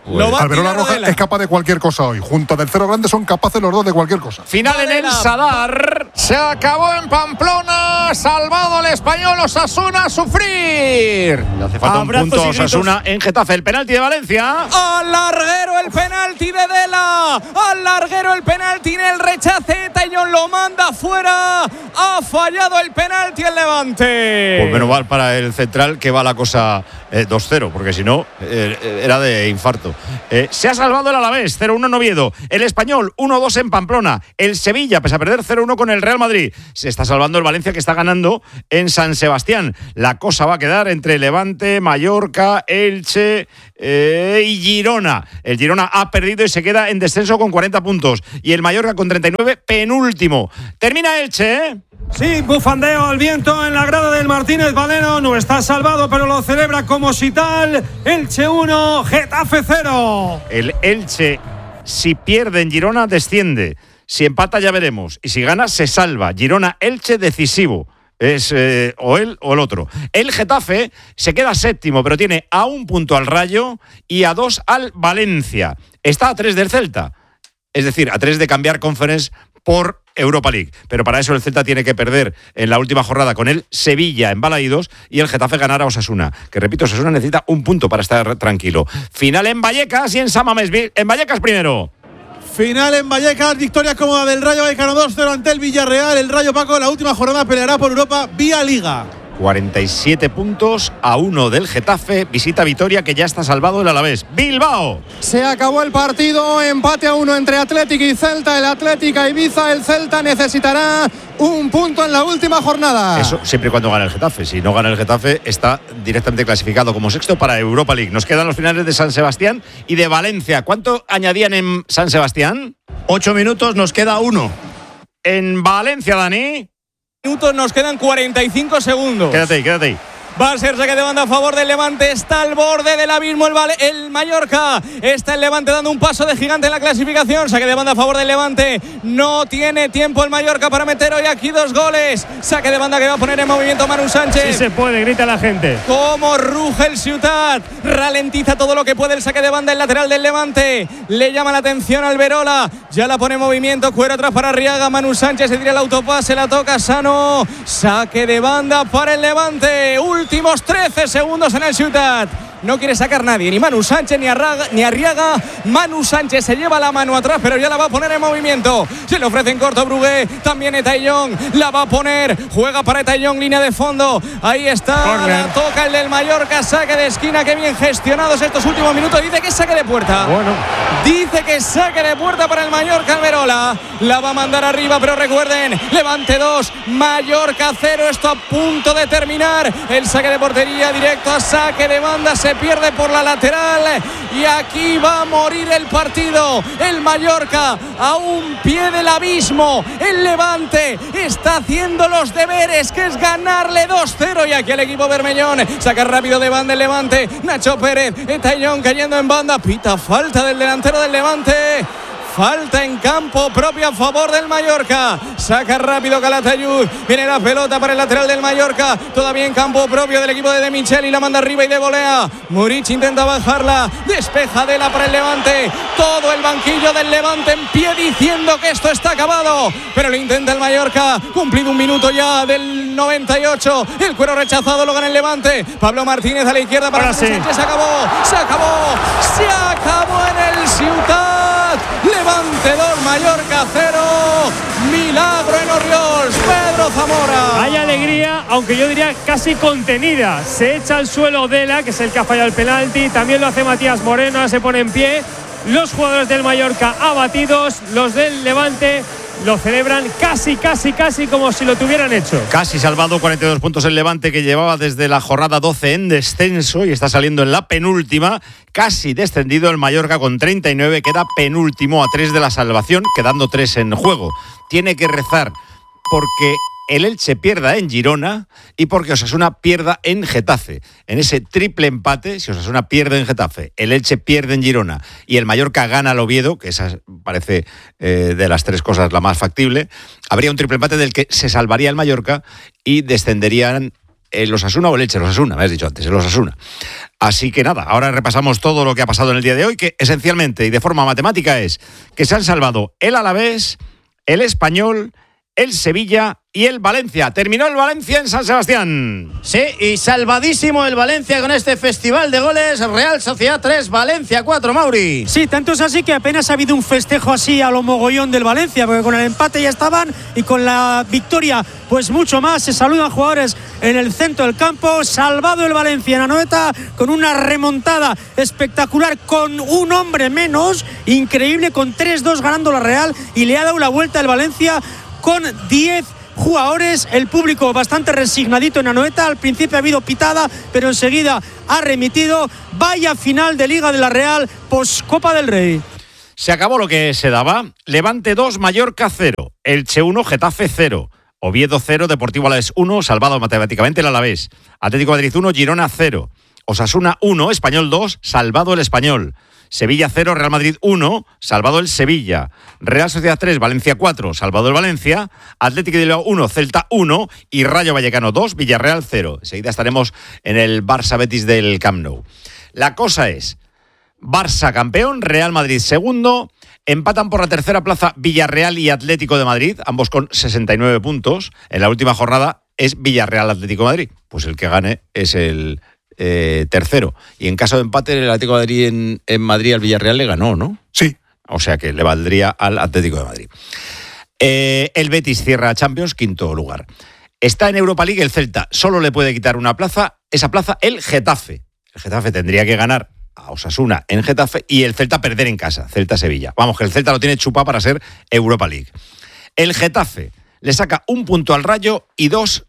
Lo va a Alberola tirar Roja Odela. es capaz de cualquier cosa hoy. Junto a Tercero Grande son capaces los dos de cualquier cosa. Final en el Sadar. Se acabó en Pamplona. Salvado el español Osasuna a sufrir. Le hace falta un punto a Osasuna en Getafe. El penalti de Valencia. Al larguero el penalti de Dela. Al larguero el penalti en el rechace. Taillon lo manda fuera. Ha fallado el penalti el Levante. Pues menos mal para el central que va la cosa eh, dos cero, porque si no eh, era de infarto. Eh, se ha salvado el Alavés, cero uno en Oviedo. El Español, uno dos en Pamplona. El Sevilla, pese a perder cero uno con el Real Madrid. Se está salvando el Valencia, que está ganando en San Sebastián. La cosa va a quedar entre Levante, Mallorca, Elche eh, y Girona. El Girona ha perdido y se queda en descenso con cuarenta puntos. Y el Mallorca con treinta y nueve, penúltimo. Termina Elche, ¿eh? Sí, bufandeo al viento en la grada del Martínez Valero. No está salvado, pero lo celebra como si tal. Elche uno, Getafe cero. El Elche, si pierde en Girona, desciende. Si empata, ya veremos. Y si gana, se salva. Girona-Elche decisivo. Es eh, o él o el otro. El Getafe se queda séptimo, pero tiene a un punto al Rayo y a dos al Valencia. Está a tres del Celta. Es decir, a tres de cambiar Conference por Europa League. Pero para eso el Celta tiene que perder en la última jornada con el Sevilla en Balaídos y el Getafe ganar a Osasuna. Que repito, Osasuna necesita un punto para estar tranquilo. Final en Vallecas y en San Mamés. En Vallecas primero. Final en Vallecas, victoria cómoda del Rayo Vallecano dos cero ante el Villarreal. El Rayo, Paco, la última jornada peleará por Europa vía Liga. cuarenta y siete puntos a uno del Getafe. Visita Vitoria, que ya está salvado el Alavés. Bilbao. Se acabó el partido, empate a uno entre Athletic y Celta. El Athletic a Ibiza, el Celta necesitará un punto en la última jornada. Eso siempre y cuando gane el Getafe. Si no gana el Getafe, está directamente clasificado como sexto para Europa League. Nos quedan los finales de San Sebastián y de Valencia. ¿Cuánto añadían en San Sebastián? Ocho minutos, nos queda uno. En Valencia, Dani. Minutos, nos quedan cuarenta y cinco segundos. Quédate ahí, quédate ahí. Va a ser saque de banda a favor del Levante. Está al borde del abismo el, vale, el Mallorca. Está el Levante dando un paso de gigante en la clasificación. Saque de banda a favor del Levante. No tiene tiempo el Mallorca para meter hoy aquí dos goles. Saque de banda que va a poner en movimiento Manu Sánchez. Sí se puede, grita la gente. Como ruge el Ciutat. Ralentiza todo lo que puede el saque de banda, el lateral del Levante. Le llama la atención al Alberola. Ya la pone en movimiento. Cuero atrás para Arriaga. Manu Sánchez se tira el autopase. La toca Sano. Saque de banda para el Levante. Últimos trece segundos en el Ciutat. No quiere sacar nadie, ni Manu Sánchez ni, Arraga, ni Arriaga. Manu Sánchez se lleva la mano atrás, pero ya la va a poner en movimiento. Se le ofrece en corto Brugué. También Etaillón la va a poner. Juega para Etaillón, línea de fondo. Ahí está. Corner. La toca el del Mallorca. Saque de esquina. Qué bien gestionados estos últimos minutos. Dice que es saque de puerta. Bueno. Dice que es saque de puerta para el Mallorca. Alberola la va a mandar arriba, pero recuerden: Levante dos, Mallorca cero. Esto a punto de terminar. El saque de portería directo a saque de banda. Se pierde por la lateral y aquí va a morir el partido. El Mallorca a un pie del abismo. El Levante está haciendo los deberes, que es ganarle dos cero, y aquí el equipo bermellón saca rápido de banda el Levante. Nacho Pérez, Etaillón cayendo en banda, pita falta del delantero del Levante. Falta en campo propio a favor del Mallorca. Saca rápido Calatayud. Viene la pelota para el lateral del Mallorca. Todavía en campo propio del equipo de De Micheli. La manda arriba y de volea. Muric intenta bajarla. Despejadela para el Levante. Todo el banquillo del Levante en pie diciendo que esto está acabado. Pero lo intenta el Mallorca. Cumplido un minuto ya del noventa y ocho. El cuero rechazado lo gana el Levante. Pablo Martínez a la izquierda para sí. Sánchez. Se acabó. Se acabó. Se acabó en el Ciutat. Levante dos, Mallorca cero. Milagro en Orriols. Pedro Zamora. Hay alegría, aunque yo diría casi contenida. Se echa al suelo Dela, que es el que ha fallado el penalti. También lo hace Matías Moreno. Ahora se pone en pie. Los jugadores del Mallorca abatidos. Los del Levante lo celebran casi, casi, casi como si lo tuvieran hecho. Casi salvado, cuarenta y dos puntos el Levante, que llevaba desde la jornada doce en descenso y está saliendo en la penúltima. Casi descendido el Mallorca con treinta y nueve, queda penúltimo a tres de la salvación, quedando tres en juego. Tiene que rezar porque el Elche pierda en Girona y porque Osasuna pierda en Getafe. En ese triple empate, si Osasuna pierde en Getafe, el Elche pierde en Girona y el Mallorca gana al Oviedo, que esa parece eh, de las tres cosas la más factible, habría un triple empate del que se salvaría el Mallorca y descenderían el Osasuna o el Elche, el Osasuna, me has dicho antes, el Osasuna. Así que nada, ahora repasamos todo lo que ha pasado en el día de hoy, que esencialmente y de forma matemática es que se han salvado el Alavés, el Español, el Sevilla y el Valencia. Terminó el Valencia en San Sebastián. Sí, y salvadísimo el Valencia con este festival de goles. Real Sociedad tres, Valencia cuatro, Mauri. Sí, tanto es así que apenas ha habido un festejo así a lo mogollón del Valencia, porque con el empate ya estaban y con la victoria pues mucho más. Se saludan jugadores en el centro del campo. Salvado el Valencia en Anoeta con una remontada espectacular con un hombre menos, increíble, con tres dos ganando la Real, y le ha dado la vuelta el Valencia con diez jugadores, el público bastante resignadito en Anoeta. Al principio ha habido pitada, pero enseguida ha remitido. Vaya final de Liga de la Real post Copa del Rey. Se acabó lo que se daba. Levante dos, Mallorca cero, Elche uno, Getafe cero, Oviedo cero, Deportivo Alavés uno, salvado matemáticamente el Alavés, Atlético de Madrid uno, Girona cero, Osasuna uno, Español dos, salvado el Español, Sevilla cero, Real Madrid uno, salvado el Sevilla, Real Sociedad tres, Valencia cuatro, salvado el Valencia, Atlético de Bilbao uno, Celta uno y Rayo Vallecano dos, Villarreal cero. Enseguida estaremos en el Barça Betis del Camp Nou. La cosa es, Barça campeón, Real Madrid segundo, empatan por la tercera plaza Villarreal y Atlético de Madrid, ambos con sesenta y nueve puntos. En la última jornada es Villarreal Atlético de Madrid, pues el que gane es el Eh, tercero. Y en caso de empate, el Atlético de Madrid en, en Madrid al Villarreal le ganó, ¿no? Sí. O sea que le valdría al Atlético de Madrid. Eh, el Betis cierra Champions, quinto lugar. Está en Europa League el Celta. Solo le puede quitar una plaza, esa plaza el Getafe. El Getafe tendría que ganar a Osasuna en Getafe y el Celta perder en casa, Celta-Sevilla. Vamos, que el Celta lo tiene chupado para ser Europa League. El Getafe le saca un punto al Rayo y dos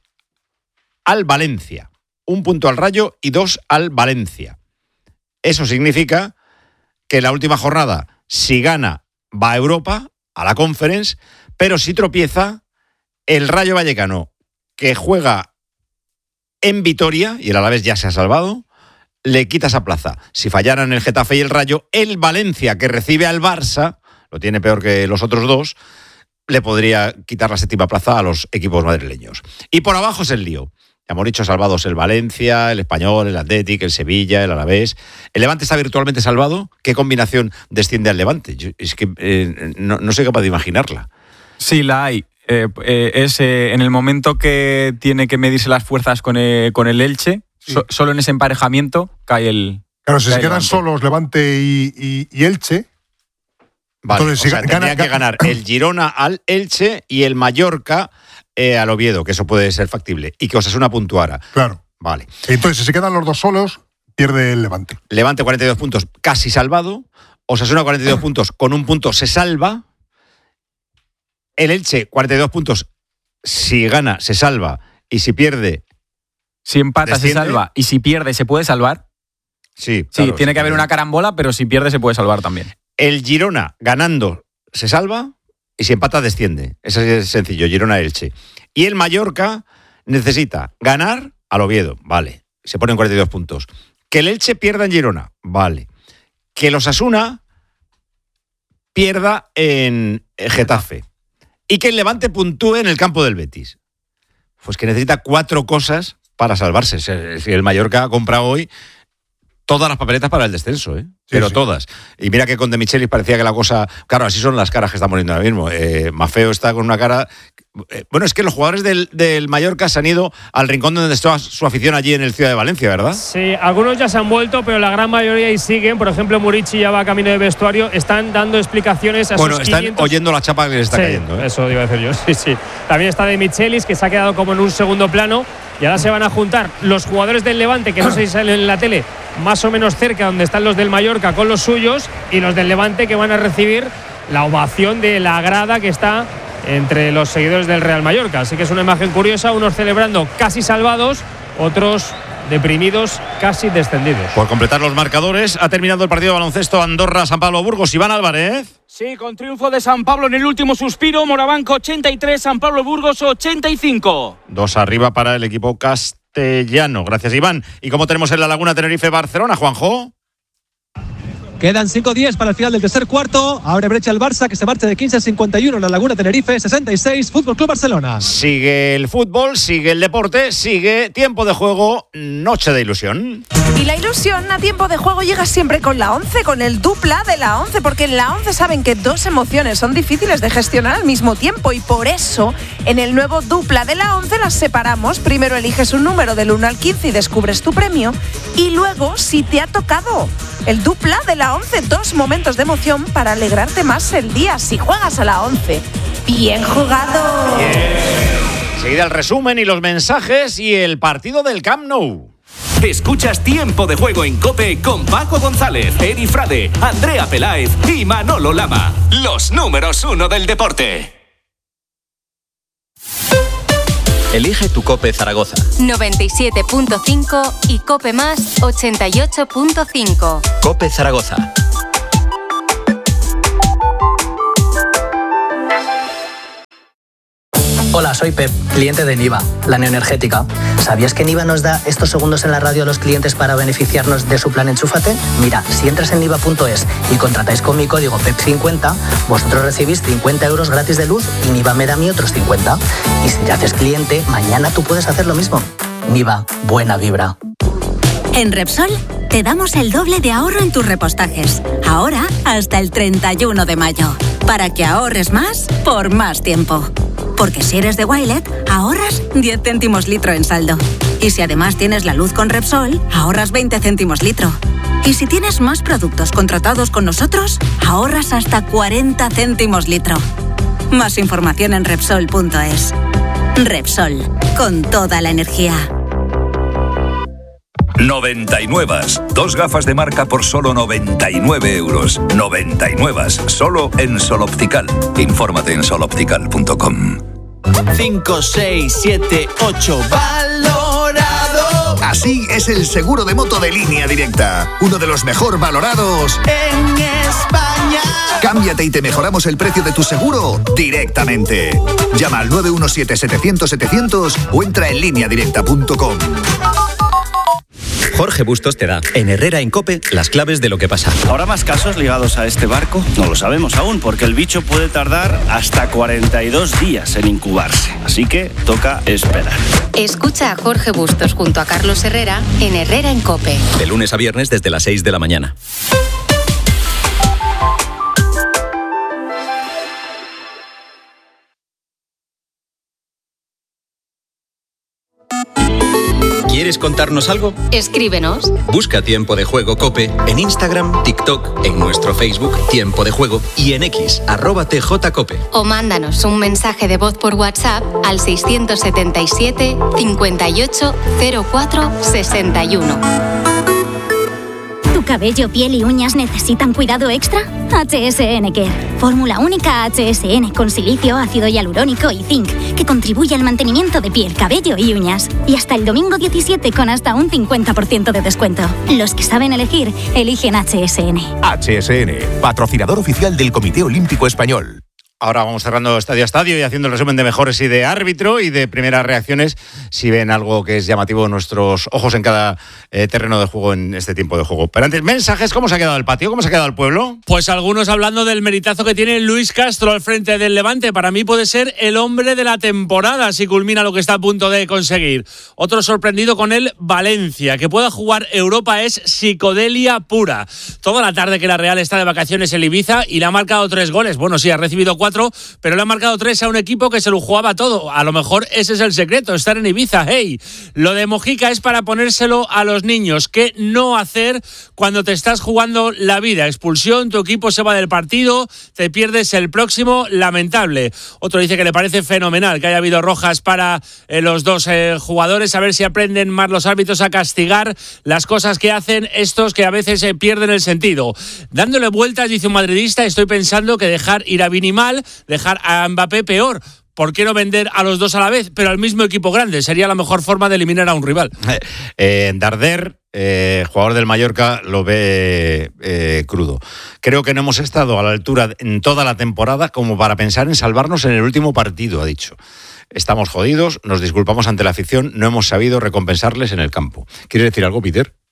al Valencia. Un punto al Rayo y dos al Valencia. Eso significa que la última jornada, si gana, va a Europa, a la Conference, pero si tropieza, el Rayo Vallecano, que juega en Vitoria, y el Alavés ya se ha salvado, le quita esa plaza. Si fallaran el Getafe y el Rayo, el Valencia, que recibe al Barça, lo tiene peor que los otros dos, le podría quitar la séptima plaza a los equipos madrileños. Y por abajo es el lío. Ya hemos dicho salvados el Valencia, el Español, el Athletic, el Sevilla, el Alavés. ¿El Levante está virtualmente salvado? ¿Qué combinación desciende al Levante? Yo, es que eh, no, no soy capaz de imaginarla. Sí, la hay. Eh, eh, es eh, en el momento que tiene que medirse las fuerzas con, eh, con el Elche, sí. so, solo en ese emparejamiento cae el... Claro, si se quedan Levante. solos Levante y, y, y Elche... Vale, entonces, o si sea, gana, tendría que ganar el Girona al Elche y el Mallorca eh, al Oviedo, que eso puede ser factible, y que Osasuna puntuara. Claro. Vale. Entonces, si se quedan los dos solos, pierde el Levante. Levante cuarenta y dos puntos, casi salvado. Osasuna cuarenta y dos puntos, con un punto se salva. El Elche cuarenta y dos puntos, si gana se salva y si pierde... Si empata desciende. se salva y si pierde se puede salvar. Sí, Sí, claro, tiene sí, que haber claro. una carambola, pero si pierde se puede salvar también. El Girona ganando se salva y si empata desciende. Eso es sencillo, Girona-Elche. Y el Mallorca necesita ganar al Oviedo, vale, se ponen cuarenta y dos puntos. Que el Elche pierda en Girona, vale. Que el Osasuna pierda en Getafe. Y que el Levante puntúe en el campo del Betis. Pues que necesita cuatro cosas para salvarse. Si el Mallorca ha comprado hoy todas las papeletas para el descenso, ¿eh? Sí, pero sí. todas. Y mira que con De Michelis parecía que la cosa... Claro, así son las caras que están poniendo ahora mismo. Eh, Mafeo está con una cara... Eh, bueno, es que los jugadores del, del Mallorca se han ido al rincón donde está su afición allí en el Ciudad de Valencia, ¿verdad? Sí, algunos ya se han vuelto, pero la gran mayoría ahí siguen. Por ejemplo, Murici ya va camino de vestuario. Están dando explicaciones a bueno, sus están quinientos... oyendo la chapa que les está sí, cayendo, ¿eh? Eso iba a decir yo, sí, sí. También está De Michelis, que se ha quedado como en un segundo plano. Y ahora se van a juntar los jugadores del Levante, que no sé si salen en la tele, más o menos cerca donde están los del Mallorca con los suyos, y los del Levante, que van a recibir la ovación de la grada que está entre los seguidores del Real Mallorca. Así que es una imagen curiosa, unos celebrando casi salvados, otros deprimidos, casi descendidos. Por completar los marcadores, ha terminado el partido de baloncesto Andorra-San Pablo Burgos. Iván Álvarez. Sí, con triunfo de San Pablo en el último suspiro. Morabanco ochenta y tres, San Pablo Burgos ochenta y cinco. Dos arriba para el equipo castellano. Gracias, Iván. ¿Y cómo tenemos en la Laguna Tenerife-Barcelona, Juanjo? Quedan cinco diez para el final del tercer cuarto. Abre brecha el Barça, que se marcha de quince a cincuenta y uno. La Laguna Tenerife, sesenta y seis. Fútbol Club Barcelona. Sigue el fútbol, sigue el deporte, sigue tiempo de juego, noche de ilusión. Y la ilusión a tiempo de juego llega siempre con la once, con el dupla de la once, porque en la once saben que dos emociones son difíciles de gestionar al mismo tiempo y por eso en el nuevo dupla de la once las separamos. Primero eliges un número del uno al quince y descubres tu premio y luego, si te ha tocado el dupla de la once, dos momentos de emoción para alegrarte más el día. Si juegas a la once, bien jugado. Bien. Enseguida el resumen y los mensajes y el partido del Camp Nou. Escuchas Tiempo de Juego en COPE con Paco González, Eri Frade, Andrea Peláez y Manolo Lama. Los números uno del deporte. Elige tu COPE Zaragoza. noventa y siete punto cinco y COPE Más ochenta y ocho punto cinco. COPE Zaragoza. Hola, soy Pep, cliente de Niva, la neoenergética. ¿Sabías que Niva nos da estos segundos en la radio a los clientes para beneficiarnos de su plan Enchúfate? Mira, si entras en niva punto es y contratáis con mi código P E P cincuenta, vosotros recibís cincuenta euros gratis de luz y Niva me da a mí otros cincuenta. Y si te haces cliente, mañana tú puedes hacer lo mismo. Niva, buena vibra. En Repsol te damos el doble de ahorro en tus repostajes. Ahora hasta el treinta y uno de mayo. Para que ahorres más por más tiempo. Porque si eres de Wilet, ahorras diez céntimos litro en saldo. Y si además tienes la luz con Repsol, ahorras veinte céntimos litro. Y si tienes más productos contratados con nosotros, ahorras hasta cuarenta céntimos litro. Más información en Repsol punto es. Repsol, con toda la energía. noventa y nueve. Dos gafas de marca por solo noventa y nueve euros. noventa y nueve. Solo en Sol Optical. Infórmate en sol optical punto com. cinco, seis, siete, ocho. ¡Valorado! Así es el seguro de moto de Línea Directa. Uno de los mejor valorados en España. Cámbiate y te mejoramos el precio de tu seguro directamente. Llama al nueve uno siete, setecientos, setecientos o entra en línea directa punto com. Jorge Bustos te da, en Herrera en COPE, las claves de lo que pasa. ¿Habrá más casos ligados a este barco? No lo sabemos aún, porque el bicho puede tardar hasta cuarenta y dos días en incubarse. Así que toca esperar. Escucha a Jorge Bustos junto a Carlos Herrera en Herrera en COPE. De lunes a viernes desde las seis de la mañana. ¿Quieres contarnos algo? Escríbenos. Busca Tiempo de Juego COPE en Instagram, TikTok, en nuestro Facebook Tiempo de Juego y en X, arroba tjcope. O mándanos un mensaje de voz por WhatsApp al seiscientos setenta y siete, cincuenta y ocho, cero cuatro, sesenta y uno. ¿Tu cabello, piel y uñas necesitan cuidado extra? H S N Care. Fórmula única H S N con silicio, ácido hialurónico y zinc, que contribuye al mantenimiento de piel, cabello y uñas. Y hasta el domingo diecisiete con hasta un cincuenta por ciento de descuento. Los que saben elegir, eligen H S N. H S N, patrocinador oficial del Comité Olímpico Español. Ahora vamos cerrando estadio a estadio y haciendo el resumen de mejores y de árbitro y de primeras reacciones. Si ven algo que es llamativo, nuestros ojos en cada eh, terreno de juego en este tiempo de juego. Pero antes, mensajes, ¿cómo se ha quedado el patio? ¿Cómo se ha quedado el pueblo? Pues algunos hablando del meritazo que tiene Luis Castro al frente del Levante. Para mí puede ser el hombre de la temporada si culmina lo que está a punto de conseguir. Otro sorprendido con el Valencia. Que pueda jugar Europa es psicodelia pura. Toda la tarde que la Real está de vacaciones en Ibiza y le ha marcado tres goles. Bueno, sí, ha recibido cuatro. Pero le ha marcado tres a un equipo que se lo jugaba todo. A lo mejor ese es el secreto, estar en Ibiza. Hey, lo de Mojica es para ponérselo a los niños. ¿Qué no hacer cuando te estás jugando la vida? Expulsión, tu equipo se va del partido, te pierdes el próximo, lamentable. Otro dice que le parece fenomenal que haya habido rojas para eh, los dos eh, jugadores, a ver si aprenden más los árbitros a castigar las cosas que hacen estos que a veces eh, pierden el sentido. Dándole vueltas, dice un madridista, estoy pensando que dejar ir a Vini mal, dejar a Mbappé peor. ¿Por qué no vender a los dos a la vez, pero al mismo equipo grande? Sería la mejor forma de eliminar a un rival. Eh, eh, Darder, eh, jugador del Mallorca, lo ve eh, crudo. Creo que no hemos estado a la altura en toda la temporada como para pensar en salvarnos en el último partido, ha dicho. Estamos jodidos, nos disculpamos ante la afición, no hemos sabido recompensarles en el campo. ¿Quieres decir algo, Peter?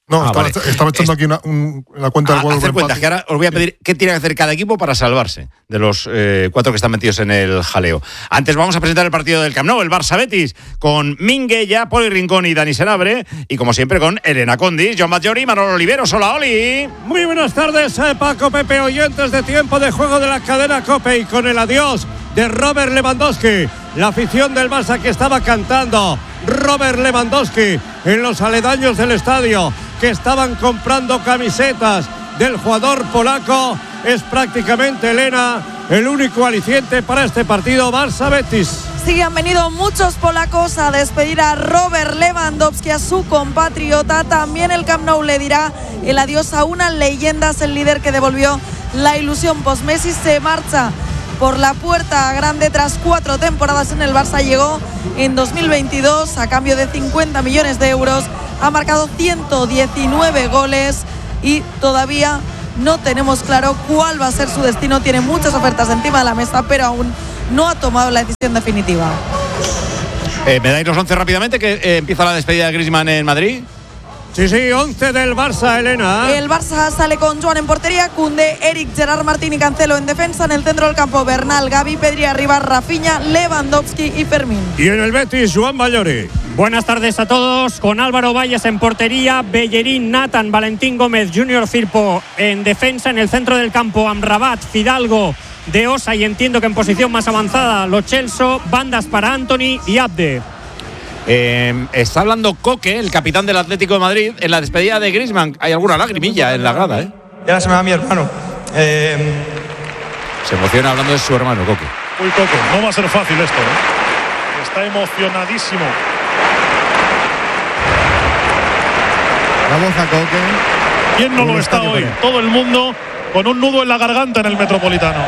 No, Ah, estaba, vale. estaba echando Es- aquí una, un- la cuenta del a gol. hacer cuentas, que ahora os voy a pedir qué tiene que hacer cada equipo para salvarse de los eh, cuatro que están metidos en el jaleo. Antes vamos a presentar el partido del Camp Nou, el Barça Betis, con Minguella, Poli Rincón y Dani Senabre, y como siempre con Elena Condis, John Batllori y Manolo Oliveros. Hola, Oli. Muy buenas tardes, eh, Paco, Pepe, oyentes de Tiempo de Juego de la cadena COPE, y con el adiós de Robert Lewandowski, la afición del Barça que estaba cantando Robert Lewandowski en los aledaños del estadio, que estaban comprando camisetas del jugador polaco, es prácticamente, Elena, el único aliciente para este partido Barça-Betis. Sí, han venido muchos polacos a despedir a Robert Lewandowski, a su compatriota. También el Camp Nou le dirá el adiós a una leyenda, es el líder que devolvió la ilusión post-Messi. Se marcha por la puerta grande tras cuatro temporadas en el Barça. Llegó en dos mil veintidós a cambio de cincuenta millones de euros. Ha marcado ciento diecinueve goles y todavía no tenemos claro cuál va a ser su destino. Tiene muchas ofertas encima de la mesa, pero aún no ha tomado la decisión definitiva. Eh, ¿Me dais los once rápidamente, que eh, empieza la despedida de Griezmann en Madrid? Sí, sí, once del Barça, Elena. El Barça sale con Joan en portería, Koundé, Eric, Gerard Martín y Cancelo en defensa. En el centro del campo, Bernal, Gavi, Pedri arriba, Rafinha, Lewandowski y Fermín. Y en el Betis, Joan Batllori. Buenas tardes a todos, con Álvaro Valles en portería, Bellerín, Nathan, Valentín Gómez, Junior Firpo en defensa. En el centro del campo, Amrabat, Fidalgo, De Osa, y entiendo que en posición más avanzada, Lo Celso, bandas para Anthony y Abde. Eh, está hablando Coque, el capitán del Atlético de Madrid, en la despedida de Griezmann. Hay alguna lagrimilla en la grada, ¿eh? Y ahora se me va mi hermano. Eh... Se emociona hablando de su hermano, Coque. Uy, Coque, no va a ser fácil esto, ¿eh? Está emocionadísimo. Vamos a Coque. ¿Quién no lo está hoy? Todo el mundo con un nudo en la garganta en el Metropolitano.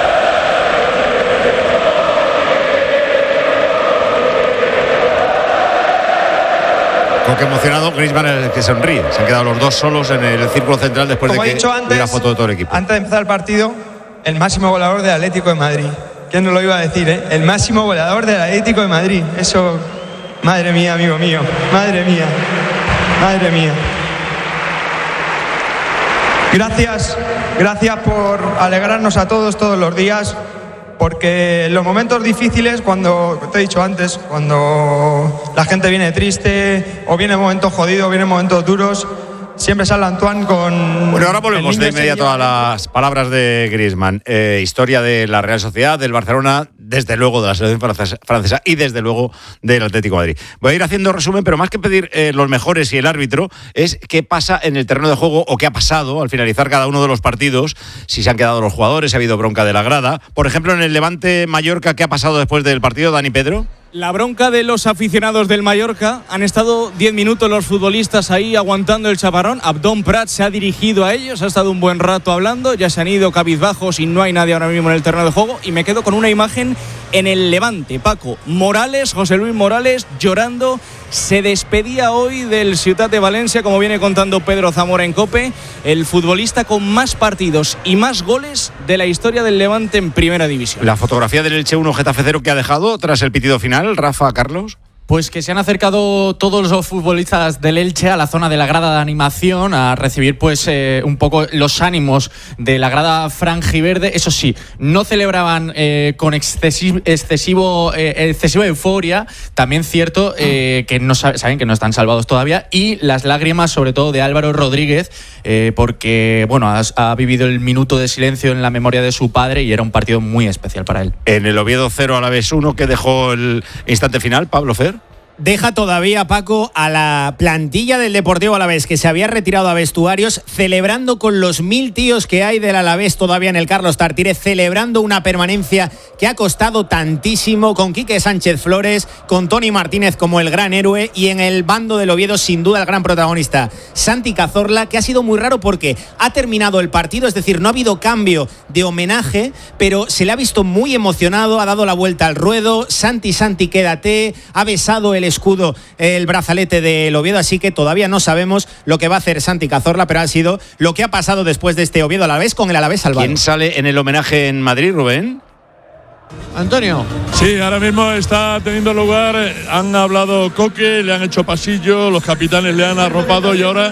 Coque emocionado, Griezmann es el que sonríe. Se han quedado los dos solos en el círculo central después Como de he que dicho antes, hubiera foto de todo el equipo. Antes de empezar el partido, el máximo goleador del Atlético de Madrid. ¿Quién no lo iba a decir, eh? El máximo goleador del Atlético de Madrid. Eso, madre mía, amigo mío. Madre mía. Madre mía. Gracias, gracias por alegrarnos a todos todos los días, porque en los momentos difíciles, cuando te he dicho antes, cuando la gente viene triste o viene momentos jodidos, viene momentos duros, siempre sale Antoine con... Bueno, ahora volvemos el de niño inmediato a las palabras de Griezmann. Eh, historia de la Real Sociedad, del Barcelona, desde luego de la selección francesa, francesa y desde luego del Atlético de Madrid. Voy a ir haciendo resumen, pero más que pedir eh, los mejores y el árbitro, es qué pasa en el terreno de juego o qué ha pasado al finalizar cada uno de los partidos, si se han quedado los jugadores, si ha habido bronca de la grada. Por ejemplo, en el Levante Mallorca, ¿qué ha pasado después del partido, Dani Pedro? La bronca de los aficionados del Mallorca. Han estado diez minutos los futbolistas ahí aguantando el chaparrón. Abdón Prat se ha dirigido a ellos, ha estado un buen rato hablando, ya se han ido cabizbajos y no hay nadie ahora mismo en el terreno de juego. Y me quedo con una imagen en el Levante, Paco. Morales, José Luis Morales, llorando. Se despedía hoy del Ciutat de Valencia, como viene contando Pedro Zamora en COPE, el futbolista con más partidos y más goles de la historia del Levante en Primera División. La fotografía del Elche uno Getafe cero que ha dejado tras el pitido final, Rafa, Carlos. Pues que se han acercado todos los futbolistas del Elche a la zona de la grada de animación a recibir pues eh, un poco los ánimos de la grada franjiverde. Eso sí, no celebraban eh, con excesivo, excesivo, eh, excesiva euforia. También cierto eh, que no saben que no están salvados todavía. Y las lágrimas sobre todo de Álvaro Rodríguez eh, porque bueno ha, ha vivido el minuto de silencio en la memoria de su padre y era un partido muy especial para él. En el Oviedo cero Alavés uno que dejó el instante final, Pablo Fer. Deja todavía, Paco, a la plantilla del Deportivo Alavés, que se había retirado a vestuarios, celebrando con los mil tíos que hay del Alavés todavía en el Carlos Tartiere, celebrando una permanencia que ha costado tantísimo, con Quique Sánchez Flores, con Tony Martínez como el gran héroe, y en el bando del Oviedo, sin duda, el gran protagonista, Santi Cazorla, que ha sido muy raro porque ha terminado el partido, es decir, no ha habido cambio de homenaje, pero se le ha visto muy emocionado, ha dado la vuelta al ruedo. Santi, Santi, quédate, ha besado el escudo, el brazalete del Oviedo, así que todavía no sabemos lo que va a hacer Santi Cazorla, pero ha sido lo que ha pasado después de este Oviedo Alavés con el Alavés salvado. ¿Quién sale en el homenaje en Madrid, Rubén? Antonio. Sí, ahora mismo está teniendo lugar, han hablado Coque, le han hecho pasillo, los capitanes le han arropado y ahora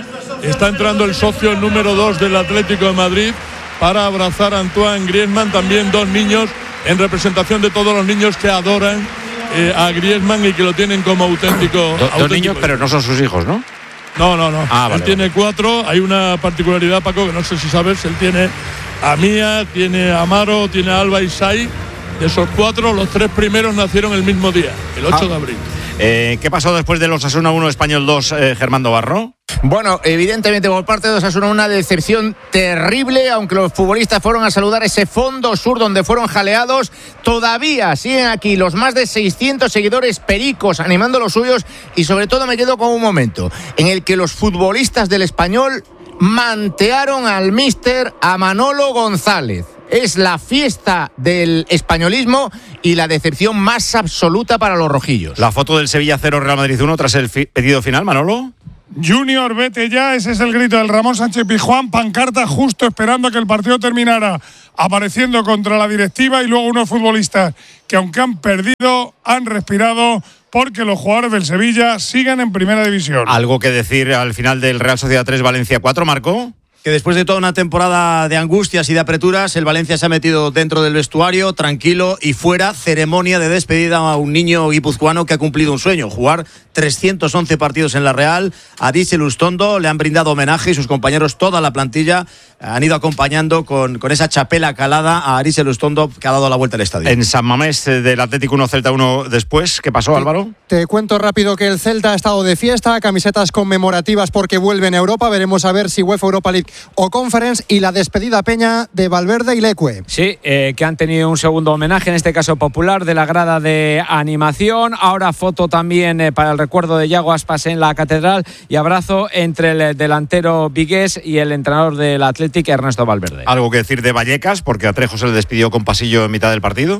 está entrando el socio número dos del Atlético de Madrid para abrazar a Antoine Griezmann, también dos niños en representación de todos los niños que adoran eh, a Griezmann y que lo tienen como auténtico. Do, auténtico. Dos niños, pero no son sus hijos, ¿no? No, no, no. Ah, él vale, tiene vale. cuatro. Hay una particularidad, Paco, que no sé si sabes. Él tiene a Mía, tiene a Amaro, tiene a Alba y Sai. De esos cuatro, los tres primeros nacieron el mismo día, el ocho Ah. de abril. Eh, ¿Qué pasó después de los Osasuna uno, Español dos, eh, Germando Barro? Bueno, evidentemente por parte de Osasuna una decepción terrible, aunque los futbolistas fueron a saludar ese fondo sur donde fueron jaleados. Todavía siguen aquí los más de seiscientos seguidores pericos animando los suyos, y sobre todo me quedo con un momento en el que los futbolistas del Español mantearon al míster, a Manolo González. Es la fiesta del españolismo y la decepción más absoluta para los rojillos. La foto del Sevilla cero, Real Madrid uno tras el fi- pedido final, Manolo. Junior, vete ya, ese es el grito del Ramón Sánchez Pizjuán, pancarta justo esperando a que el partido terminara, apareciendo contra la directiva, y luego unos futbolistas que, aunque han perdido, han respirado porque los jugadores del Sevilla siguen en primera división. Algo que decir al final del Real Sociedad tres, Valencia cuatro, Marco. Que después de toda una temporada de angustias y de apreturas, el Valencia se ha metido dentro del vestuario, tranquilo, y fuera, ceremonia de despedida a un niño guipuzcoano que ha cumplido un sueño, jugar trescientos once partidos en la Real. A Dice Lustondo le han brindado homenaje y sus compañeros, toda la plantilla, han ido acompañando con, con esa chapela calada a Arise Lustondo, que ha dado la vuelta al estadio. En San Mamés, eh, del Atlético uno, Celta uno después. ¿Qué pasó, Álvaro? Te cuento rápido que el Celta ha estado de fiesta, camisetas conmemorativas porque vuelven a Europa. Veremos a ver si UEFA Europa League o Conference, y la despedida Peña de Valverde y Leque. Sí, eh, que han tenido un segundo homenaje, en este caso popular, de la grada de animación. Ahora foto también eh, para el recuerdo de Yago Aspas en la Catedral, y abrazo entre el delantero vigués y el entrenador del Athletic, Ernesto Valverde. Algo que decir de Vallecas, porque a Trejo se le despidió con pasillo en mitad del partido.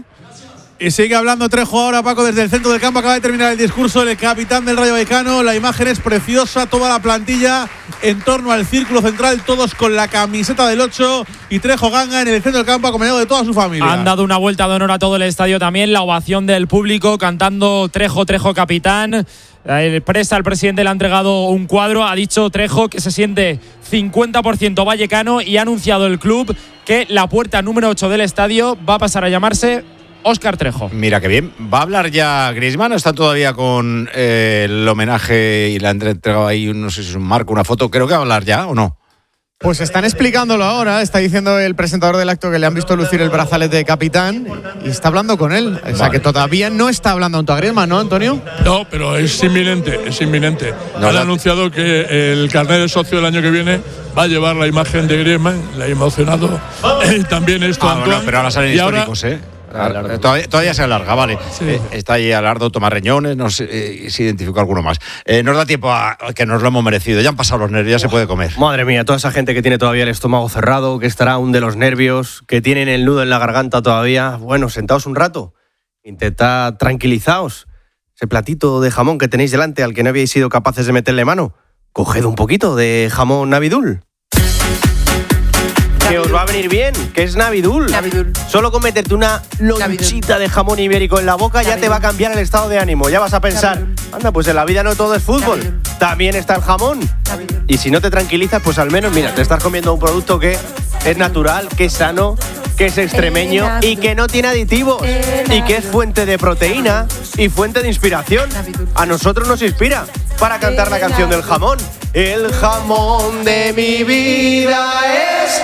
Y sigue hablando Trejo ahora, Paco, desde el centro del campo. Acaba de terminar el discurso del capitán del Rayo Vallecano. La imagen es preciosa, toda la plantilla en torno al círculo central, todos con la camiseta del ocho, y Trejo Ganga en el centro del campo acompañado de toda su familia. Han dado una vuelta de honor a todo el estadio también, la ovación del público cantando Trejo, Trejo capitán. El presa, el presidente le ha entregado un cuadro, ha dicho Trejo que se siente cincuenta por ciento vallecano, y ha anunciado el club que la puerta número ocho del estadio va a pasar a llamarse Óscar Trejo. Mira qué bien. ¿Va a hablar ya Griezmann o está todavía con eh, el homenaje y le han entregado ahí, no sé si es un marco, una foto? Creo que va a hablar ya, ¿o no? Pues están explicándolo ahora, está diciendo el presentador del acto que le han visto lucir el brazalete de capitán y está hablando con él. O sea, vale, que todavía no está hablando a Griezmann, ¿no, Antonio? No, pero es inminente, es inminente. No, Han no. anunciado que el carnet de socio del año que viene va a llevar la imagen de Griezmann, le ha emocionado. Y también esto, Ah, Antoine. bueno, pero ahora salen Y ahora- históricos, ¿eh? Todavía, todavía se alarga, vale. Sí. Eh, está ahí Alardo, Tomás Reñones, no sé eh, si identificó alguno más. Eh, nos da tiempo a que nos lo hemos merecido. Ya han pasado los nervios, ya se puede comer. Madre mía, toda esa gente que tiene todavía el estómago cerrado, que estará aún de los nervios, que tienen el nudo en la garganta todavía. Bueno, sentaos un rato, intentad tranquilizaos. Ese platito de jamón que tenéis delante, al que no habíais sido capaces de meterle mano, coged un poquito de jamón Navidul. Que os va a venir bien, que es Navidul. Navidul. Solo con meterte una lonchita de jamón ibérico en la boca ya te va a cambiar el estado de ánimo. Ya vas a pensar, anda, pues en la vida no todo es fútbol. También está el jamón. Y si no te tranquilizas, pues al menos, mira, te estás comiendo un producto que es natural, que es sano, que es extremeño y que no tiene aditivos. Y que es fuente de proteína y fuente de inspiración. A nosotros nos inspira para cantar la canción del jamón. El jamón de mi vida es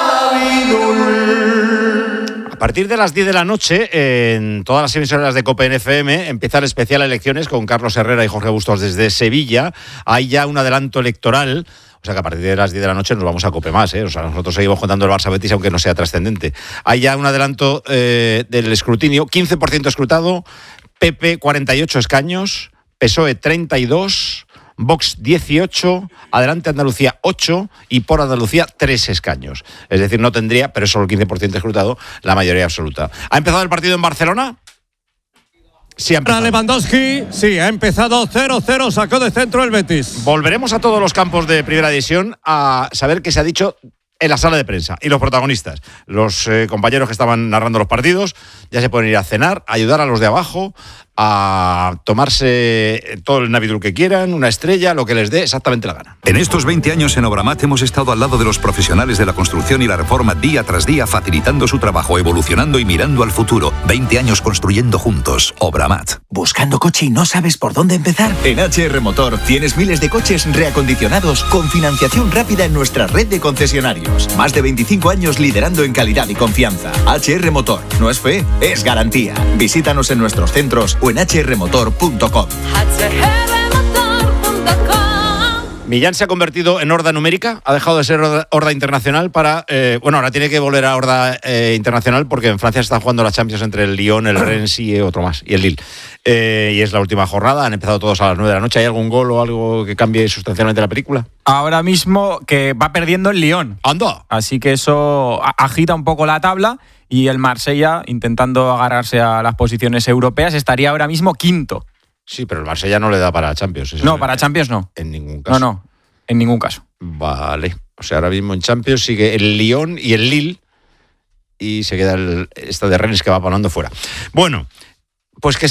Navidul. A partir de las diez de la noche, en todas las emisoras de COPE en F M, empieza el especial Elecciones con Carlos Herrera y Jorge Bustos desde Sevilla. Hay ya un adelanto electoral. O sea que a partir de las diez de la noche nos vamos a COPE más, ¿eh? O sea, nosotros seguimos contando el Barça Betis, aunque no sea trascendente. Hay ya un adelanto eh, del escrutinio. quince por ciento escrutado, P P cuarenta y ocho escaños, P S O E treinta y dos, Vox dieciocho, Adelante Andalucía ocho y Por Andalucía tres escaños. Es decir, no tendría, pero es solo el quince por ciento escrutado, la mayoría absoluta. ¿Ha empezado el partido en Barcelona? Sí, ha empezado. Lewandowski, sí, ha empezado cero cero, sacó de centro el Betis. Volveremos a todos los campos de Primera División a saber qué se ha dicho en la sala de prensa. Y los protagonistas, los eh, compañeros que estaban narrando los partidos, ya se pueden ir a cenar, a ayudar a los de abajo, a tomarse todo el Navidul que quieran, una estrella, lo que les dé exactamente la gana. En estos veinte años en Obramat hemos estado al lado de los profesionales de la construcción y la reforma día tras día, facilitando su trabajo, evolucionando y mirando al futuro. veinte años construyendo juntos. Obramat. ¿Buscando coche y no sabes por dónde empezar? En H R Motor tienes miles de coches reacondicionados con financiación rápida en nuestra red de concesionarios. Más de veinticinco años liderando en calidad y confianza. H R Motor. No es fe, es garantía. Visítanos en nuestros centros o en h r motor punto com. Millán se ha convertido en horda numérica, ha dejado de ser horda, horda internacional para... Eh, bueno, ahora tiene que volver a horda eh, internacional porque en Francia se están jugando las Champions entre el Lyon, el Rennes y otro más, y el Lille. Eh, y es la última jornada, han empezado todos a las nueve de la noche. ¿Hay algún gol o algo que cambie sustancialmente la película? Ahora mismo que va perdiendo el Lyon. ¡Anda! Así que eso agita un poco la tabla y el Marsella, intentando agarrarse a las posiciones europeas, estaría ahora mismo quinto. Sí, pero el Marsella no le da para Champions. Eso no, para Champions no. En ningún caso. No, no, en ningún caso. Vale. O sea, ahora mismo en Champions sigue el Lyon y el Lille y se queda el esta de Rennes que va parando fuera. Bueno, pues que